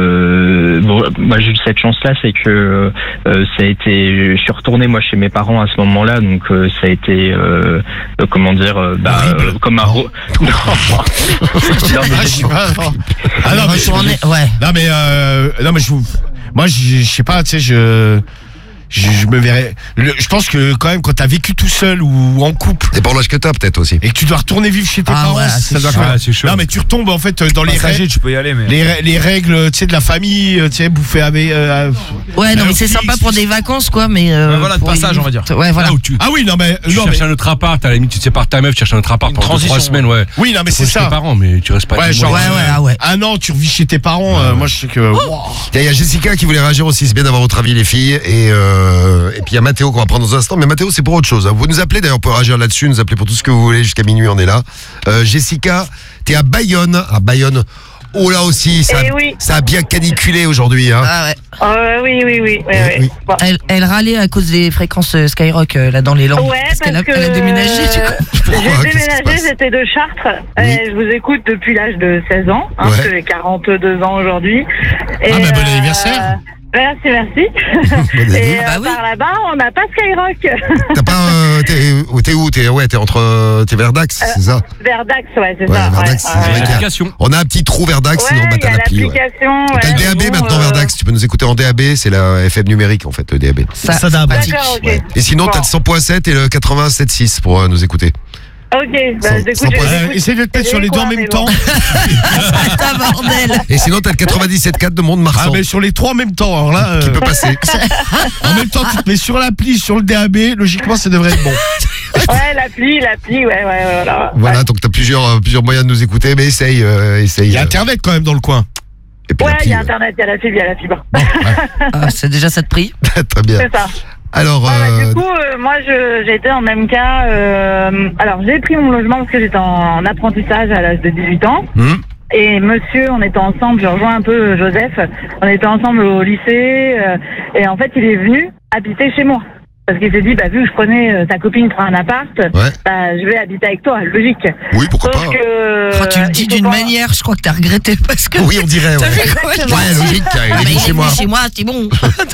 S8: euh, bon, moi j'ai eu cette chance-là, c'est que euh, ça a été. Je suis retourné moi chez mes parents à ce moment-là, donc euh, ça a été, euh, euh, comment dire, euh, bah, euh, comme un. Ro- non, non, mais
S3: Ah, je sais pas, non. Ah non, mais je-
S5: Retourner, ouais.
S3: Non mais euh, non mais je vous, moi je, je sais pas, tu sais, je, je je me verrais. le- Je pense que quand même quand t'as vécu tout seul ou en couple
S1: Et pour l'âge que t'as peut-être aussi.
S3: et que tu dois retourner vivre chez tes
S5: Ah
S3: parents,
S5: ouais,
S3: ça
S5: c'est
S3: doit
S5: chaud.
S3: quand même-
S4: Ah, c'est chaud.
S3: Non mais tu retombes en fait dans les
S7: Passager,
S3: règles,
S7: tu peux y aller, mais.
S3: les, rè- les règles, tu sais, de la famille, tu sais, bouffer avec. euh,
S5: Ouais, non,
S3: Ah,
S5: mais c'est
S3: oui,
S5: sympa
S3: c'est-
S5: pour des vacances, quoi, mais. euh,
S7: Ouais, voilà, de
S5: pour y
S7: passage,
S5: vivre-
S7: on va dire.
S5: Ouais, voilà.
S4: Là où tu,
S3: Ah oui, non mais
S4: tu
S3: non
S4: cherches
S3: mais
S4: un autre appart, à la limite tu te sépares de ta meuf, tu cherches un autre appart
S7: Une
S4: pendant deux, trois
S7: transition,
S4: semaines, ouais.
S3: oui, non mais c'est
S4: Chez tes
S3: ça.
S4: parents, mais tu restes pas.
S3: Ouais,
S4: des
S3: genre
S4: mois.
S5: Ouais, ouais, ah ouais.
S3: un an, tu revis chez tes parents. euh, moi, je sais que. wow.
S1: Il y a- il y a Jessica qui voulait réagir aussi, c'est bien d'avoir votre avis les filles. Et, euh, et puis il y a Mathéo qu'on va prendre dans un instant. Mais Mathéo c'est pour autre chose. Vous nous appelez d'ailleurs, on peut réagir là-dessus, nous appeler pour tout ce que vous voulez jusqu'à minuit, on est là. Euh, Jessica, t'es à Bayonne. À Bayonne. Oh là aussi, ça, a-
S10: Eh oui.
S1: ça a bien caniculé aujourd'hui. Hein.
S5: Ah ouais.
S10: Euh, oui, oui, oui. oui,
S1: Eh
S10: oui.
S1: oui.
S10: Bon.
S5: Elle, elle râlait à cause des fréquences euh, Skyrock euh, là dans les Landes.
S10: Ouais, parce,
S5: qu'elle a,
S10: que
S5: elle a déménagé, du coup.
S1: Pourquoi?
S10: j'ai
S1: Qu'est-ce qui se
S10: déménagé,
S1: passe
S10: j'étais de Chartres.
S1: Oui.
S10: Et je vous écoute depuis l'âge de seize ans, hein,
S1: Ouais.
S10: parce que j'ai quarante-deux ans aujourd'hui. Et,
S3: Ah, bah, bon anniversaire.
S10: Merci, merci.
S1: Bonne année.
S10: Et euh,
S5: Bah oui.
S10: par là-bas, on n'a pas Skyrock.
S1: T'as pas. Euh, t'es, t'es où? T'es, ouais, t'es entre. euh, T'es vers Dax, c'est ça?
S10: Vers Dax, ouais, c'est
S1: Ouais,
S10: ça.
S1: vers
S10: ouais,
S1: Dax, c'est
S10: ouais.
S1: vrai qu'il y a-
S4: L'application.
S1: On a un petit trou vers Dax, sinon
S10: Ouais,
S1: bah,
S10: il y
S1: t'as
S10: a
S1: l'appli. Ouais.
S10: l'application.
S1: T'as le
S10: ouais,
S1: D A B
S10: bon,
S1: maintenant
S10: euh,
S1: vers Dax, tu peux nous écouter en D A B, c'est la F M numérique en fait, le D A B.
S5: Ça,
S9: Ça dab.
S5: pratique.
S10: D'accord, ok.
S1: Ouais. Et sinon,
S10: Bon.
S1: t'as le cent point sept et le quatre-vingt-sept point six pour euh, nous écouter.
S10: Ok, bah,
S1: Sans-
S10: j'écoute,
S1: sans
S10: j'écoute.
S3: Euh, essaye de te mettre sur les deux en
S10: Quoi,
S3: même
S10: mais
S3: temps.
S10: bon.
S5: Ah, bordel.
S1: Et sinon, t'as le quatre-vingt-dix-sept point quatre de
S3: Ah,
S1: Mont-de-Marsan
S3: mais sur les trois en même temps. Alors là,
S1: qui
S3: euh,
S1: peut passer.
S3: en même temps, tu te mets sur l'appli, sur le D A B. Logiquement, ça devrait être bon.
S10: Ouais, l'appli, l'appli, ouais, ouais, ouais, voilà.
S1: Voilà, donc t'as plusieurs, euh, plusieurs moyens de nous écouter, mais essaye, euh, essaye.
S3: Il y a
S1: euh,
S3: Internet quand même dans le coin.
S1: et puis
S10: Ouais,
S1: l'appli,
S10: il y a
S1: euh,
S10: Internet, il y a la fibre, il y a la fibre.
S5: Ah, c'est déjà ça de prix.
S1: Très bien.
S10: C'est ça.
S1: Alors,
S10: Voilà,
S1: euh,
S10: du coup, euh, moi, je- j'étais en même cas. euh, alors, j'ai pris mon logement parce que j'étais en apprentissage à l'âge de dix-huit ans.
S1: hum,
S10: Et monsieur, on était ensemble, je rejoins un peu Joseph, on était ensemble au lycée. euh, et en fait, il est venu habiter chez moi. Parce qu'il s'est dit, bah, vu que je connais euh, ta copine pour un appart,
S1: Ouais.
S10: bah, je vais habiter avec toi, logique.
S1: oui, pourquoi
S10: Sauf
S1: pas.
S10: que.
S5: Quand tu le dis
S10: il faut
S5: d'une
S10: pas-
S5: manière, je crois que t'as regretté parce que.
S1: Oui, on dirait.
S5: T'as
S1: Ouais,
S5: vu comment elle
S1: ouais logique, il
S5: Ah,
S1: est
S5: mais
S1: venu
S5: il est
S1: chez
S5: venu
S1: moi.
S5: chez moi, c'est bon.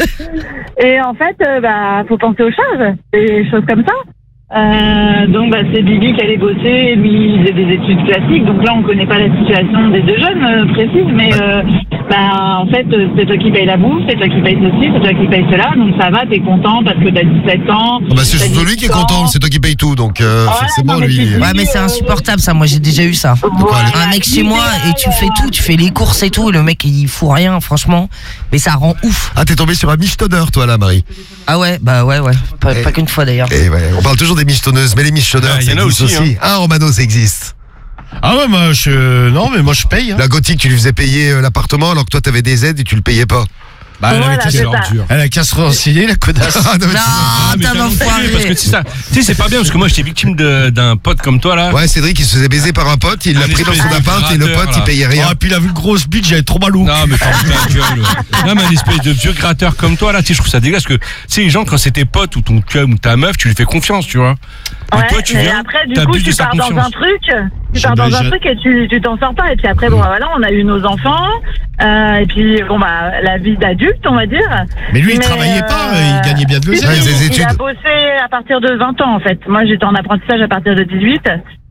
S10: Et en fait, euh, bah, faut penser aux charges, des choses comme ça. Euh, donc, bah, c'est Bibi qui allait bosser, lui, il faisait des études classiques. Donc là, on connaît pas la situation des deux jeunes euh, précises, mais euh, bah, en fait, euh, c'est toi qui paye la bouffe, c'est toi qui paye ceci, c'est toi qui paye cela. Donc ça va, t'es content parce que t'as dix-sept ans.
S1: Ah bah, c'est
S10: t'as
S1: surtout lui qui est
S10: dix-huit ans.
S1: content, c'est toi qui paye tout, donc euh,
S10: Ouais,
S1: forcément,
S10: non, mais
S1: lui.
S10: tu-
S1: euh,
S5: Ouais, mais c'est insupportable ça. Moi, j'ai déjà eu ça.
S10: Voilà,
S5: Un mec chez moi et tu fais tout, tu fais les courses et tout. Et le mec, il fout rien, franchement. Mais ça rend ouf.
S1: Ah, t'es tombé sur un michetonner, toi, là, Marie.
S5: Ah ouais, bah ouais, ouais. Pas,
S1: Et-
S5: pas qu'une fois d'ailleurs.
S1: Et ouais, on parle toujours des michetonneuses, mais les michetonneurs,
S4: Ah, il y
S1: ça
S4: en a
S1: existe
S4: aussi,
S1: aussi. Ah, Romano, ça existe.
S3: Ah ouais, moi, je. Non, mais moi, je paye. Hein.
S1: La gothique, tu lui faisais payer euh, l'appartement alors que toi, t'avais des aides et tu le payais pas.
S3: Bah, elle
S10: Voilà,
S3: avait qu'à
S10: c'est
S3: se-
S10: ça.
S3: elle a qu'à se renseigner, la connasse.
S1: Ah, non, mais
S5: Non,
S4: Ah, mais
S5: t'es un
S4: t'as enculé,
S5: enfoiré.
S4: parce que tu sais ça, tu sais c'est pas bien parce que moi j'étais victime de- d'un pote comme toi là.
S1: Ouais, Cédric, il se faisait baiser par un pote, il l'a
S4: Un
S1: pris dans son
S4: espèce de
S1: appart et le
S4: gratteur,
S1: pote, il
S4: là.
S1: payait rien.
S3: Ah, puis il a vu une grosse bite, j'avais trop mal au.
S4: Non mais ferme ta gueule. Non mais un espèce de vieux gratteur comme toi là, tu sais, je trouve ça dégueulasse que tu sais les gens quand c'est tes potes ou ton cum ou ta meuf, tu lui fais confiance, tu vois.
S10: Ouais,
S4: Et toi tu
S10: mais
S4: viens,
S10: après, du coup,
S4: t'abuses de
S10: tu
S4: sa
S10: pars dans
S4: confiance.
S10: un truc, tu
S3: Je-
S10: pars dans
S3: je-
S10: un truc et tu tu t'en sors pas. Et puis après, bon, voilà, on a eu nos enfants, euh, et puis bon bah la vie d'adulte, on va dire.
S3: Mais lui, il
S10: Mais,
S3: travaillait
S10: euh,
S3: pas, il gagnait bien de
S10: si,
S3: l'oseille.
S1: Ouais, il faisait des
S10: il a
S1: études.
S10: bossé à partir de vingt ans en fait. Moi, j'étais en apprentissage à partir de dix-huit.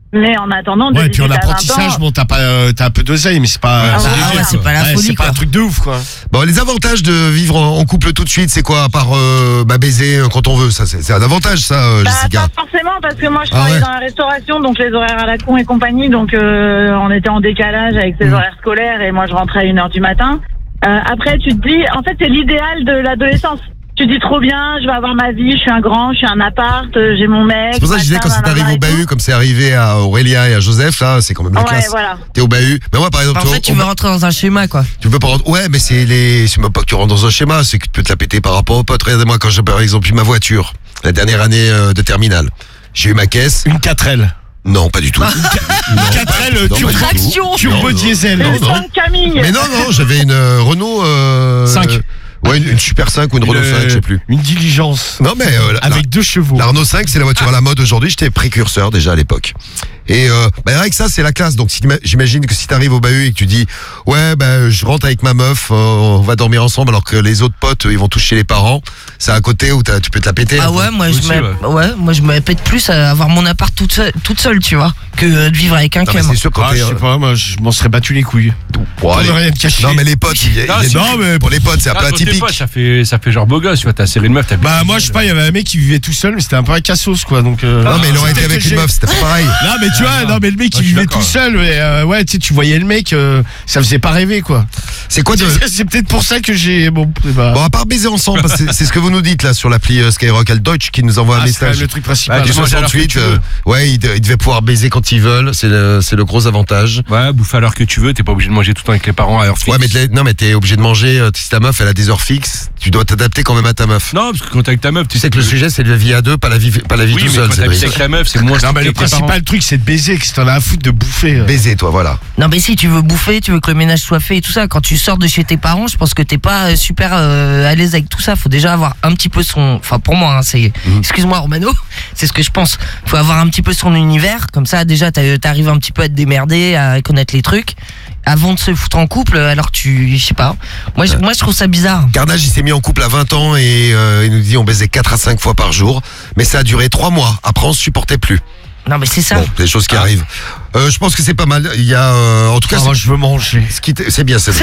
S10: Mais en attendant, de
S3: Ouais, et puis en
S10: dix-huit à vingt
S3: apprentissage,
S10: ans,
S3: bon, t'as pas, euh, t'as un peu d'oseille, mais c'est pas.
S10: Ouais,
S3: c'est
S10: ouais,
S3: léger,
S10: ouais,
S3: quoi.
S5: c'est pas la
S3: Ouais,
S5: folie,
S3: C'est pas
S5: quoi.
S3: un truc de ouf, quoi.
S1: Bon, les avantages de vivre en en couple tout de suite, c'est quoi à part euh, bah, baiser euh, quand on veut, ça c'est c'est un avantage ça, euh,
S10: bah,
S1: Jessica.
S10: pas forcément, parce que moi je
S1: Ah
S10: travaille
S1: ouais.
S10: dans la restauration, donc les horaires à la con et compagnie, donc euh, on était en décalage avec ces
S1: Mmh.
S10: horaires scolaires et moi je rentrais à une heure du matin. Euh, après, tu te dis, en fait, c'est l'idéal de l'adolescence. Tu te dis trop bien, je vais avoir ma vie, je suis un grand, je suis un appart, euh, j'ai mon mec.
S1: C'est pour ça que je disais
S10: machin,
S1: quand c'est arrivé
S10: nanana
S1: au
S10: et tout.
S1: bahut, comme c'est arrivé à Aurélien et à Joseph, là, c'est quand même la
S10: Ouais,
S1: classe.
S10: voilà.
S1: T'es au bahut. Mais moi, par exemple,
S5: En
S1: toi,
S5: fait, tu
S1: on-
S5: veux rentrer dans un schéma, quoi.
S1: tu peux pas rentrer. Ouais, mais c'est les. C'est même pas que tu rentres dans un schéma, c'est que tu peux te la péter par rapport aux potes. Regardez-moi quand j'ai par exemple eu ma voiture, la dernière année euh, de terminale. J'ai eu ma caisse.
S3: Une quatre L.
S1: Non, pas du tout.
S3: quatre L
S1: non, pas
S3: turbo,
S1: du tout.
S5: Traction.
S3: turbo
S1: Non, non.
S3: diesel.
S1: Non,
S10: Une
S1: non.
S10: grande Camille.
S1: Mais non, non, j'avais une euh, Renault. Euh,
S7: cinq.
S1: euh, ouais, une, une Super cinq ou une, Renault cinq, je sais plus.
S3: Une diligence.
S1: Non, mais euh, la,
S3: Avec deux chevaux.
S1: la Renault cinq, c'est la voiture à la mode aujourd'hui. J'étais précurseur déjà à l'époque. Et euh, bah, rien que ça, c'est la classe. Donc si t'ima- j'imagine que si t'arrives au bahut et que tu dis ouais, bah, je rentre avec ma meuf, euh, on va dormir ensemble, alors que les autres potes, ils vont tous chez les parents. C'est à côté où t'as- tu peux te la péter.
S5: Ah ouais, moi je
S4: Aussi,
S5: me,
S4: ouais.
S5: ouais, moi je me pète plus à avoir mon appart toute seule, toute seule, tu vois, que de vivre avec un
S1: Non, mais
S5: cam.
S1: c'est sûr quand
S3: Ah,
S1: t'es.
S3: je sais pas, moi, je m'en serais battu les couilles.
S1: Ouais,
S3: Pour
S1: allez.
S3: ne rien te cacher.
S1: Non, mais les potes, il y a-
S4: Non,
S1: il y a-
S4: c'est-
S1: non, mais pour les potes, c'est un
S4: Ah,
S1: peu
S4: quand t'es
S1: atypique.
S4: pote, ça fait, ça fait genre beau gosse, tu vois, t'as serré une meuf, t'as
S3: Bah, moi, je sais pas, il y avait un mec qui vivait tout seul, mais c'était un peu un cassos, quoi. Donc, euh,
S1: Non, mais il aurait été
S3: c'était
S1: avec
S3: que
S1: une
S3: j'ai-
S1: meuf, c'était pas pareil.
S3: Non, mais tu vois, non, mais le mec,
S4: Moi,
S3: il
S4: je suis
S3: vivait
S4: d'accord.
S3: tout seul, mais euh, ouais, tu sais, tu voyais le mec, euh, ça faisait pas rêver, quoi.
S1: C'est quoi de.
S3: C'est peut-être pour ça que j'ai. Bon, c'est pas-
S1: Bon, à part baiser ensemble, parce que c'est c'est ce que vous nous dites là sur l'appli euh, Skyrock, Al Deutsch qui nous envoie un
S3: Ah, c'est quand
S1: message.
S3: même le truc principal.
S4: Bah,
S1: Du
S4: tu manges à l'heure que
S1: soixante-huit,
S4: tu veux.
S1: euh, ouais, ils de- ils devaient pouvoir baiser quand ils veulent, c'est le, c'est le gros avantage.
S4: Ouais, bouffer à l'heure que tu veux, t'es pas obligé de manger tout le temps avec les parents à heure fixe.
S1: Ouais, mais t'es- non, mais t'es obligé de manger, euh, si ta meuf elle a des heures fixes, tu dois t'adapter quand même à ta meuf.
S4: Non, parce que quand t'es avec ta meuf,
S1: Tu sais que le sujet c'est la vie à deux, pas la vie, pas la vie
S4: Oui,
S1: tout
S4: mais
S1: seul,
S4: quand t'habites
S1: Cédric.
S4: avec ta meuf, c'est moins
S3: Non,
S4: strict
S3: mais le
S4: avec tes parents.
S3: principal truc, c'est de baiser, que si t'en as à foutre de bouffer. euh.
S1: Baiser, toi, voilà.
S5: Non, mais si tu veux bouffer, tu veux que le ménage soit fait et tout ça, quand tu sors de chez tes parents, je pense que t'es pas euh, super euh, à l'aise avec tout ça. Faut déjà avoir un petit peu son. Enfin, pour moi, hein, c'est.
S1: Mhm.
S5: Excuse-moi, Romano, c'est ce que je pense. Faut avoir un petit peu son univers, comme ça, déjà, t'as- t'arrives un petit peu à te démerder, à connaître les trucs, avant de se foutre en couple. Alors, tu. Je sais pas. Moi, je, moi, je trouve ça bizarre.
S1: Carnage, il s'est mis en couple à vingt ans et euh, il nous dit on baisait quatre à cinq fois par jour, mais ça a duré trois mois. Après, on se supportait plus.
S5: Non, mais c'est ça.
S1: Bon, des choses qui arrivent. Euh, je pense que c'est pas mal. Il y a, euh, en tout cas,
S3: Ah,
S1: c'est-
S3: moi, je veux manger.
S1: ce qui t- c'est bien, c'est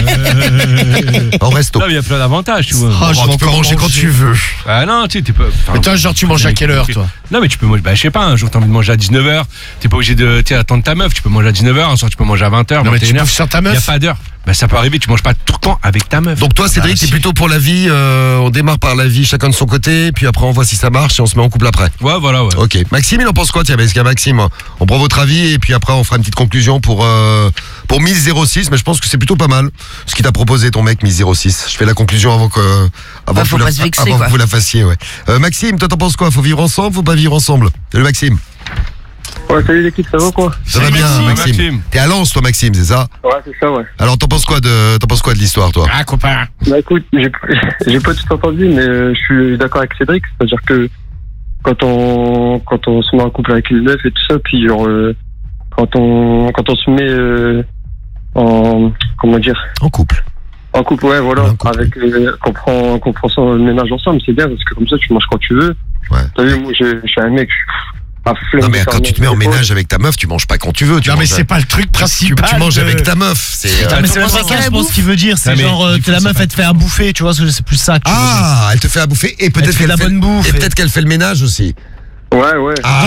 S1: en resto.
S4: Non, mais il y a plein d'avantages, tu vois.
S3: Ah, je
S1: Oh,
S3: vais
S1: tu peux
S3: encore
S1: manger quand
S3: manger.
S1: tu veux.
S4: Ah non, tu sais, t'es pas. enfin,
S3: Mais toi, genre, tu manges à quelle heure, toi?
S4: Non, mais tu peux manger, bah, je sais pas, un jour t'as envie de manger à dix-neuf heures, t'es pas obligé de, tu sais, attendre ta meuf, tu peux manger à dix-neuf heures, un soir tu peux manger à vingt heures,
S3: Non, mais tu
S4: vingt et une heures.
S3: bouffes sur ta
S4: Il y a
S3: meuf.
S4: pas d'heure. Bah, ça peut arriver, tu manges pas tout le temps avec ta meuf.
S1: Donc toi, Cédric,
S3: Ah,
S1: t'es
S3: si.
S1: plutôt pour la vie. euh, on démarre par la vie, chacun de son côté, puis après on voit si ça marche et on se met en couple après.
S4: Ouais, voilà, ouais.
S1: Ok. Maxime, il en pense quoi? Tiens, parce qu'il y a Maxime, on prend votre avis et puis après on fera une petite conclusion pour euh, pour Miss zéro six. Mais je pense que c'est plutôt pas mal ce qu'il t'a proposé ton mec Miss zéro six. Je fais la conclusion avant que avant
S5: Bah,
S1: que
S5: faut
S1: vous,
S5: pas
S1: la,
S5: se vexer,
S1: avant
S5: quoi.
S1: que vous la fassiez. Ouais. Euh, Maxime, toi t'en penses quoi? Faut vivre ensemble? Faut pas vivre ensemble? Salut Maxime.
S11: Ouais, salut l'équipe, ça va quoi?
S1: Ça va
S3: Salut,
S1: bien,
S3: Maxime.
S1: Maxime.
S4: Maxime.
S1: T'es à Lens, toi, Maxime, c'est ça?
S11: Ouais, c'est ça, ouais.
S1: Alors t'en penses quoi de t'en penses quoi de l'histoire, toi?
S3: Ah, copain.
S11: Bah écoute, j'ai j'ai pas tout entendu, mais euh, je suis d'accord avec Cédric, c'est-à-dire que quand on quand on se met en couple avec une meuf et tout ça, puis genre euh, quand on quand on se met euh, en comment dire
S1: En couple.
S11: en couple, ouais, voilà,
S1: En couple.
S11: avec euh, qu'on prend qu'on prend son ménage ensemble, c'est bien parce que comme ça tu manges quand tu veux.
S1: Ouais.
S11: T'as vu, moi je, je suis un mec, je suis à flemme
S1: Non
S11: de
S1: mais
S11: faire
S1: quand tu te mets en
S11: mes épaules.
S1: ménage avec ta meuf, tu manges pas quand tu veux. Tu
S3: Non, mais
S1: manges
S3: c'est pas le truc
S1: tu,
S3: principal.
S1: tu manges
S3: de-
S1: avec ta meuf. C'est euh,
S9: Ah, mais c'est
S5: on
S9: même
S5: sait
S9: pas
S5: qu'à
S9: ça,
S5: la
S9: je pense
S5: bouffe.
S9: qu'il veut dire. C'est
S4: Non, mais
S9: genre, euh,
S4: du
S9: que
S4: coup,
S9: la
S4: ça
S9: meuf,
S4: fait-
S9: elle te fait à bouffer, tu vois, c'est plus ça. que tu veux dire.
S1: Ah, elle te fait à bouffer et peut-être
S9: te fait
S1: qu'elle
S9: de la
S1: fait,
S9: bonne bouffe
S1: et
S9: et-
S1: peut-être qu'elle fait le ménage aussi.
S11: Ouais, ouais.
S1: Ah,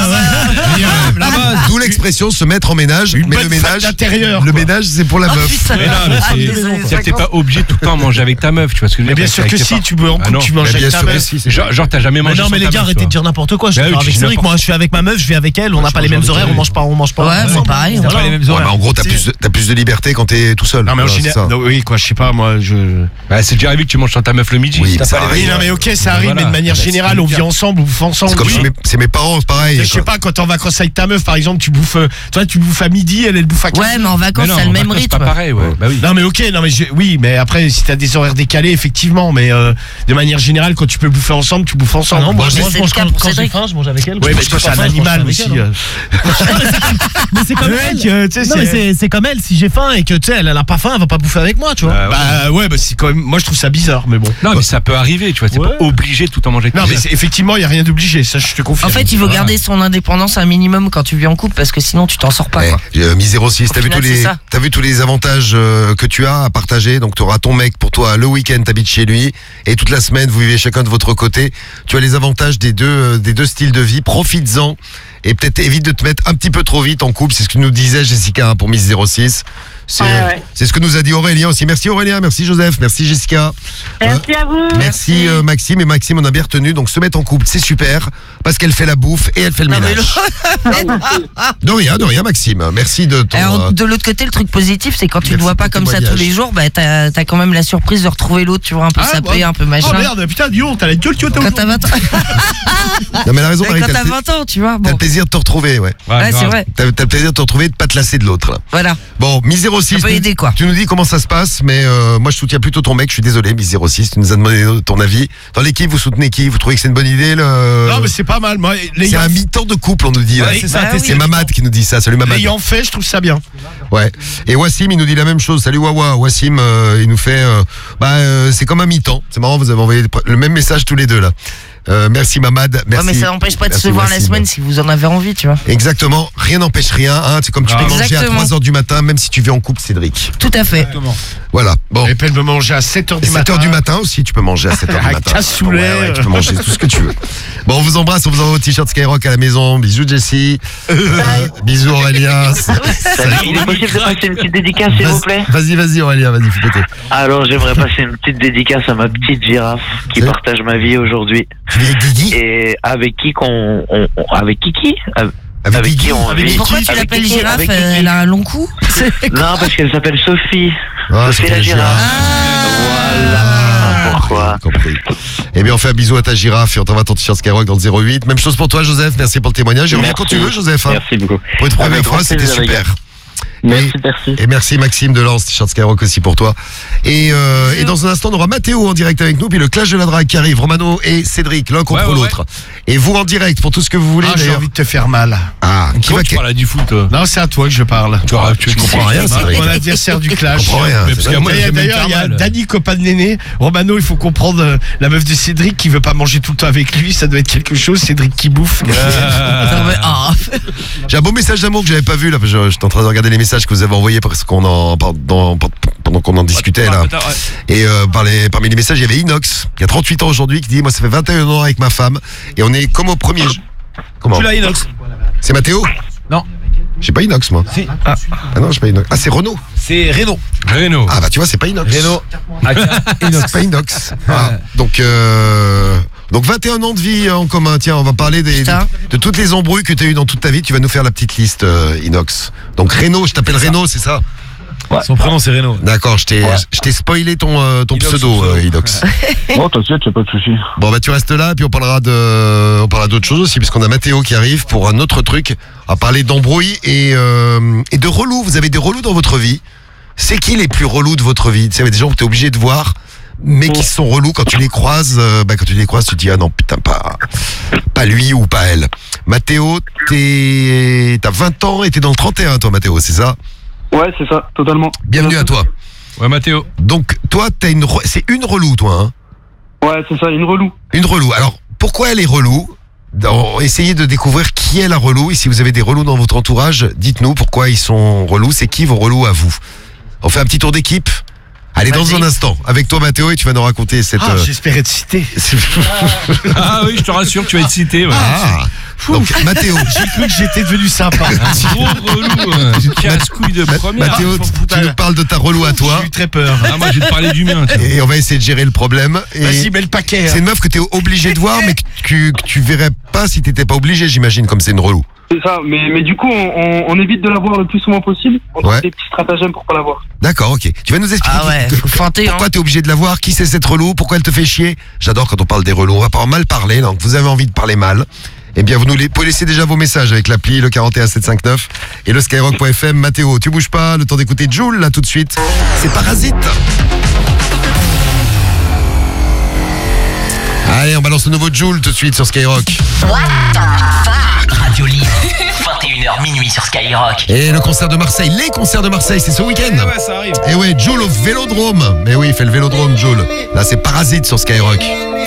S3: La base.
S1: d'où l'expression se mettre en ménage.
S3: Une
S1: mais
S3: bonne
S1: le ménage,
S3: femme d'intérieur,
S1: le
S3: quoi.
S1: ménage, c'est pour la
S5: Oh,
S1: meuf.
S5: putain.
S4: Mais non, mais
S5: Ah,
S4: c'est-
S5: désolé,
S4: c'est-à-dire que t'es pas obligé tout le temps à manger avec ta meuf, tu vois ce que je veux
S3: Mais
S4: dire?
S3: bien sûr
S4: Avec
S3: que
S4: tes
S3: si,
S4: parents.
S3: tu veux en
S4: Ah
S3: couple,
S4: non.
S3: tu manges
S1: Mais
S3: avec
S1: bien
S3: ta
S1: sûr que
S3: meuf.
S1: si, c'est
S4: Genre, genre, t'as jamais
S9: Mais
S4: mangé
S9: non, mais
S4: sans
S9: les
S4: ta
S9: gars,
S4: meuf,
S9: arrêtez
S4: toi.
S9: de dire n'importe quoi. Je suis
S4: Bah oui,
S9: d'accord
S4: tu
S9: avec
S4: dis
S9: Cédric.
S4: n'importe
S9: Moi, je suis avec ma meuf, je vis avec elle. On n'a
S4: je
S9: pas les
S4: mange
S9: mêmes
S4: avec
S9: horaires,
S4: elle.
S9: on mange pas, on mange pas.
S5: Ouais,
S9: ensemble.
S5: c'est pareil.
S9: Voilà.
S7: Pas les mêmes
S1: Ouais,
S7: horaires.
S1: mais en gros, t'as plus, de- t'as plus de liberté quand t'es tout seul.
S3: Non, mais en
S1: Voilà, c'est
S3: général,
S1: ça.
S3: non, oui, quoi, je sais pas, moi, je.
S4: Bah, c'est déjà arrivé que tu manges sans ta meuf le midi.
S1: Oui,
S4: T'as
S1: ça
S4: pas les-
S1: arrive.
S3: Oui, non, mais ok, ça arrive,
S4: Voilà.
S3: mais de manière
S4: Bah, c'est
S3: générale, on
S4: bien.
S3: vit ensemble, on bouffe ensemble.
S1: C'est comme
S3: Oui.
S1: chez mes, c'est mes parents, c'est pareil.
S3: Je sais
S1: quoi.
S3: pas, quand t'es en vacances avec ta meuf, par exemple, tu bouffes, euh, toi, tu bouffes à midi, elle, elle bouffe à quinze.
S5: Ouais, mais en
S4: Mais
S5: vacances,
S4: non,
S5: c'est le
S4: en
S5: même
S4: vacances, c'est
S5: rythme.
S4: pas pareil, ouais. Bah oui.
S3: Non, mais ok, non, mais je- oui, mais après, si t'as des horaires décalés, effectivement, mais euh, de manière générale, quand tu peux bouffer ensemble, tu bouffes
S9: Ah
S3: ensemble.
S9: non, moi,
S5: mais
S9: moi,
S5: c'est
S9: je mange
S5: le cas
S9: quand
S5: pour
S9: quand j'ai
S5: Cédric.
S9: faim, je mange avec elle.
S3: Oui,
S9: Quand
S3: mais
S9: j'ai
S3: toi,
S9: pas
S3: c'est un
S9: faim, je mange
S3: animal
S9: avec
S3: aussi.
S9: elle, hein.
S3: euh.
S9: Mais c'est comme
S3: Le
S9: elle.
S3: mec, euh, tu sais,
S9: Non, mais
S3: c'est.
S9: c'est c'est comme elle. Si j'ai faim et que tu sais, elle elle a pas faim, elle va pas bouffer avec moi, tu vois.
S4: Bah, ouais.
S3: Bah ouais, bah c'est quand même. Moi, je trouve ça bizarre, mais bon.
S4: Non, mais ça peut arriver, tu vois. C'est
S9: Ouais.
S4: pas obligé de tout en manger avec
S3: Non,
S4: ta
S3: mais
S4: meuf.
S3: c'est- effectivement, il y a rien d'obligé, ça, je te confirme.
S5: En fait, il veut
S3: Voilà.
S5: garder son indépendance un minimum quand tu vis en couple parce que sinon tu t'en sors pas.
S1: Ouais,
S5: Quoi.
S1: euh, Mi zéro six,
S5: Au
S1: t'as vu,
S5: final,
S1: tous les,
S5: c'est ça.
S1: t'as vu tous les avantages euh, que tu as à partager. Donc tu auras ton mec pour toi le week-end, t'habites chez lui et toute la semaine vous vivez chacun de votre côté. Tu as les avantages des deux, euh, des deux styles de vie. Profites-en et peut-être évite de te mettre un petit peu trop vite en couple. C'est ce que nous disait Jessica hein, pour Mi zéro six. C'est,
S10: Ouais,
S1: euh,
S10: ouais.
S1: c'est ce que nous a dit Aurélien aussi. Merci Aurélien, merci Joseph, merci Jessica.
S10: Merci à vous.
S1: Merci euh, Maxime et Maxime on a bien retenu donc se mettre en couple c'est super parce qu'elle fait la bouffe et elle fait le
S5: Non, mais
S1: ménage.
S5: le-
S1: De rien, de rien Maxime. Merci de ton.
S5: Alors,
S1: euh,
S5: de l'autre côté, le truc positif, c'est quand tu
S1: Merci
S5: ne vois pas
S1: pour ton
S5: comme ça tous
S1: témoignage.
S5: les jours, bah t'as as quand même la surprise de retrouver l'autre, tu vois, un peu
S9: Ah,
S5: sapé,
S9: bah.
S5: un peu machin.
S9: Oh merde, putain, dis donc, t'as la gueule, tu vois,
S5: Quand t'as vingt ans,
S1: Non mais elle a raison Marie,
S5: quand
S1: t'as
S5: t'as
S1: le,
S5: vingt ans, tu vois.
S1: t'as
S5: Bon,
S1: le plaisir de te retrouver ouais.
S5: ouais, c'est vrai.
S1: T'as, t'as le plaisir de te retrouver et de pas te lasser de l'autre là.
S5: Voilà.
S1: Bon, Mi zéro six.
S5: Ça peut
S1: tu-
S5: aider, quoi.
S1: Tu nous dis comment ça se passe, mais euh, moi je soutiens plutôt ton mec, je suis désolé, Mi zéro six, tu nous as demandé ton avis. Dans l'équipe, vous soutenez qui? Vous trouvez que c'est une bonne idée le...
S9: Non, mais c'est pas mal. Moi,
S1: C'est
S9: l'ayant
S1: un mi-temps de couple, on nous dit là.
S9: Ouais, c'est ça,
S5: bah
S1: c'est
S5: oui.
S1: Mamad qui nous dit ça. Salut Mamad.
S9: l'ayant fait, je trouve ça bien.
S1: Ouais. Et Wassim, il nous dit la même chose. Salut Wawa. Wassim, euh, il nous fait, euh, bah, euh, c'est comme un mi-temps. C'est marrant, vous avez envoyé le même message tous les deux là. Euh, merci Mamad. Merci.
S5: Ouais, mais ça n'empêche pas de
S1: Merci,
S5: se voir la
S1: Wassim.
S5: semaine si vous en avez envie, tu vois.
S1: Exactement. Rien n'empêche rien. Hein. C'est comme tu peux manger à
S5: Exactement.
S1: trois heures du matin, même si tu vis en couple, Cédric.
S5: Tout à fait.
S1: Voilà. Bon.
S9: Et puis elle me manger à sept heures du
S1: sept
S9: matin.
S1: heures du matin aussi, tu peux manger à sept heures du
S9: Un
S1: matin.
S9: cassoulet.
S1: Ouais, ouais, tu peux manger tout ce que tu veux. Bon, on vous embrasse, on vous envoie au t-shirt Skyrock à la maison. Bisous Jessie. Bisous Aurélien.
S6: Salut, il est possible de passer une petite dédicace, s'il vous plaît?
S1: Vas-y, vas-y Aurélien, vas-y, fais péter.
S6: Alors, j'aimerais passer une petite dédicace à ma petite girafe qui
S1: Oui.
S6: partage ma vie aujourd'hui.
S1: Tu viens avec Guigui
S6: Et avec qui qu'on. on- on- avec Kiki Avec,
S1: Avec
S6: avec qui
S1: Guigui
S6: on
S1: Avec
S6: vit
S5: Pourquoi tu
S6: Avec
S5: l'appelles
S6: Kiki,
S5: girafe
S6: avec
S5: euh,
S6: Kiki.
S5: Elle a un long cou.
S6: Non, parce qu'elle s'appelle Sophie.
S1: Ah,
S6: Sophie
S1: c'est
S6: la
S1: la
S6: girafe. Voilà. Pourquoi
S1: Compris. Eh bien, on fait un bisou à ta girafe et on t'envoie ton t-shirt Skyrock dans le zéro huit. Même chose pour toi, Joseph. Merci pour le témoignage. Et reviens quand tu veux, Joseph. Hein.
S6: Merci beaucoup.
S1: Pour une première
S6: Avec
S1: fois,
S6: grand
S1: c'était
S6: plaisir, les gars.
S1: super.
S6: Merci, merci.
S1: Et merci Maxime de Lens, t-shirt Skyrock aussi pour toi. Et, euh, et dans un instant, on aura Mathéo en direct avec nous, puis le clash de la drague qui arrive, Romano et Cédric, l'un contre
S4: Ouais, ouais,
S1: l'autre. Et vous en direct pour tout ce que vous voulez.
S9: Ah, j'ai
S1: d'ailleurs.
S9: envie de te faire mal.
S1: Ah, qui
S4: Toi,
S1: va
S4: tu parles du foot. toi.
S9: Non, c'est à toi que je parle.
S4: Tu, vois, tu comprends rien,
S1: c'est
S4: ça.
S1: vrai.
S9: Mon adversaire du
S1: Je
S9: clash.
S1: comprends rien.
S4: Mais
S1: c'est
S4: parce
S1: vrai.
S4: que moi,
S9: Et
S4: j'aime
S9: d'ailleurs, il y a
S4: faire mal.
S9: Dani, copain de Néné. Romano, il faut comprendre euh, la meuf de Cédric qui veut pas manger tout le temps avec lui. Ça doit être quelque chose. Cédric qui bouffe.
S5: Non, mais, ah.
S1: J'ai un beau message d'amour que j'avais pas vu là, parce que je- j'étais en train de regarder les messages que vous avez envoyés parce qu'on en pendant, pendant qu'on en discutait là. Et euh, par les- parmi les messages, il y avait Inox, qui a trente-huit ans aujourd'hui, qui dit moi ça fait vingt et un ans avec ma femme et on est comme au premier. j- Comment
S7: Tu l'as, Inox?
S1: C'est Mathéo?
S7: Non.
S1: J'ai pas Inox moi.
S7: Si.
S1: Ah, ah non, j'ai pas Inox. Ah c'est Renault.
S7: C'est Renault.
S4: Renault.
S1: Ah bah tu vois c'est pas Inox.
S7: Renault. Ah, tiens,
S1: C'est
S7: Inox.
S1: pas Inox. Ah, donc euh, donc vingt et un ans de vie en commun. Tiens, on va parler des,
S5: Putain.
S1: de, de toutes les embrouilles que tu as eues dans toute ta vie. Tu vas nous faire la petite liste euh, Inox. Donc Renault, je t'appelle Renault, c'est ça?
S7: Son prénom, c'est Renault.
S1: D'accord, je t'ai je t'ai spoilé ton euh, ton
S7: Inox,
S1: pseudo
S7: pseudo.
S1: euh, Inox.
S6: Oh, t'inquiète, y'a pas de souci.
S1: Bon bah tu restes là puis on parlera de on parlera d'autres choses aussi puisqu'on a Mathéo qui arrive pour un autre truc. On va parler d'embrouille et euh, et de relous. Vous avez des relous dans votre vie? C'est qui les plus relous de votre vie? Tu sais, il y a des gens que t'es obligé de voir mais qui sont relous quand tu les croises. euh, bah quand tu les croises, tu te dis ah non putain pas pas lui ou pas elle. Mathéo, t'es t'as vingt ans et t'es dans le trente et un toi Mathéo, c'est ça?
S11: Ouais, c'est ça, totalement.
S1: Bienvenue à toi.
S4: Ouais, Mathéo.
S1: Donc toi t'as une re- c'est une relou toi hein?
S11: Ouais, c'est ça, une relou.
S1: Une relou. Alors, pourquoi elle est relou? Dans- Essayez de découvrir qui est la relou. Et si vous avez des relous dans votre entourage, dites-nous pourquoi ils sont relous. C'est qui vos relous à vous? On fait un petit tour d'équipe. Allez, dans un instant, avec toi Mathéo, et tu vas nous raconter cette...
S9: Ah,
S1: euh,
S9: j'espérais te citer.
S4: Ah oui, je te rassure, tu vas être cité. Ouais.
S1: Ah, donc Mathéo.
S9: J'ai cru que j'étais devenu sympa.
S4: Gros relou, euh, casse-couille de première.
S1: Mathéo,
S9: Ah,
S1: tu-
S9: putain.
S1: tu nous parles de ta relou à toi.
S9: J'ai eu très peur.
S4: Ah, moi, je vais te parler du mien. tiens.
S1: Et on va essayer de gérer le problème. Et
S9: Vas-y, mets le paquet.
S1: c'est
S9: hein.
S1: une meuf que t'es obligé de voir, mais que tu, que tu verrais pas si t'étais pas obligé, j'imagine, comme c'est une relou.
S11: C'est ça, mais, mais du coup, on, on, on évite de la voir le plus souvent possible. On trouve
S1: Ouais.
S11: des petits stratagèmes pour pas la voir.
S1: D'accord, ok. Tu vas nous expliquer
S5: Ah ouais,
S1: que-
S5: faut feinter,
S1: pourquoi
S5: hein.
S1: t'es obligé de la voir, qui c'est cette relou, pourquoi elle te fait chier. J'adore quand on parle des relous. On va pas en mal parler, donc vous avez envie de parler mal. Eh bien, vous nous les- pouvez laisser déjà vos messages avec l'appli, le quarante et un sept cent cinquante-neuf et le skyrock point f m. Mathéo, tu bouges pas, le temps d'écouter Joule, là, tout de suite. C'est Parasite. Allez, on balance le nouveau Joule tout de suite sur Skyrock.
S2: Radio Libre. vingt et une heures minuit sur Skyrock.
S1: Et le concert de Marseille, les concerts de Marseille, c'est ce week-end.
S7: Ouais, ça arrive.
S1: Et ouais, Joule au Vélodrome. Mais oui, il fait le Vélodrome, Joule. Là, c'est Parasite sur Skyrock.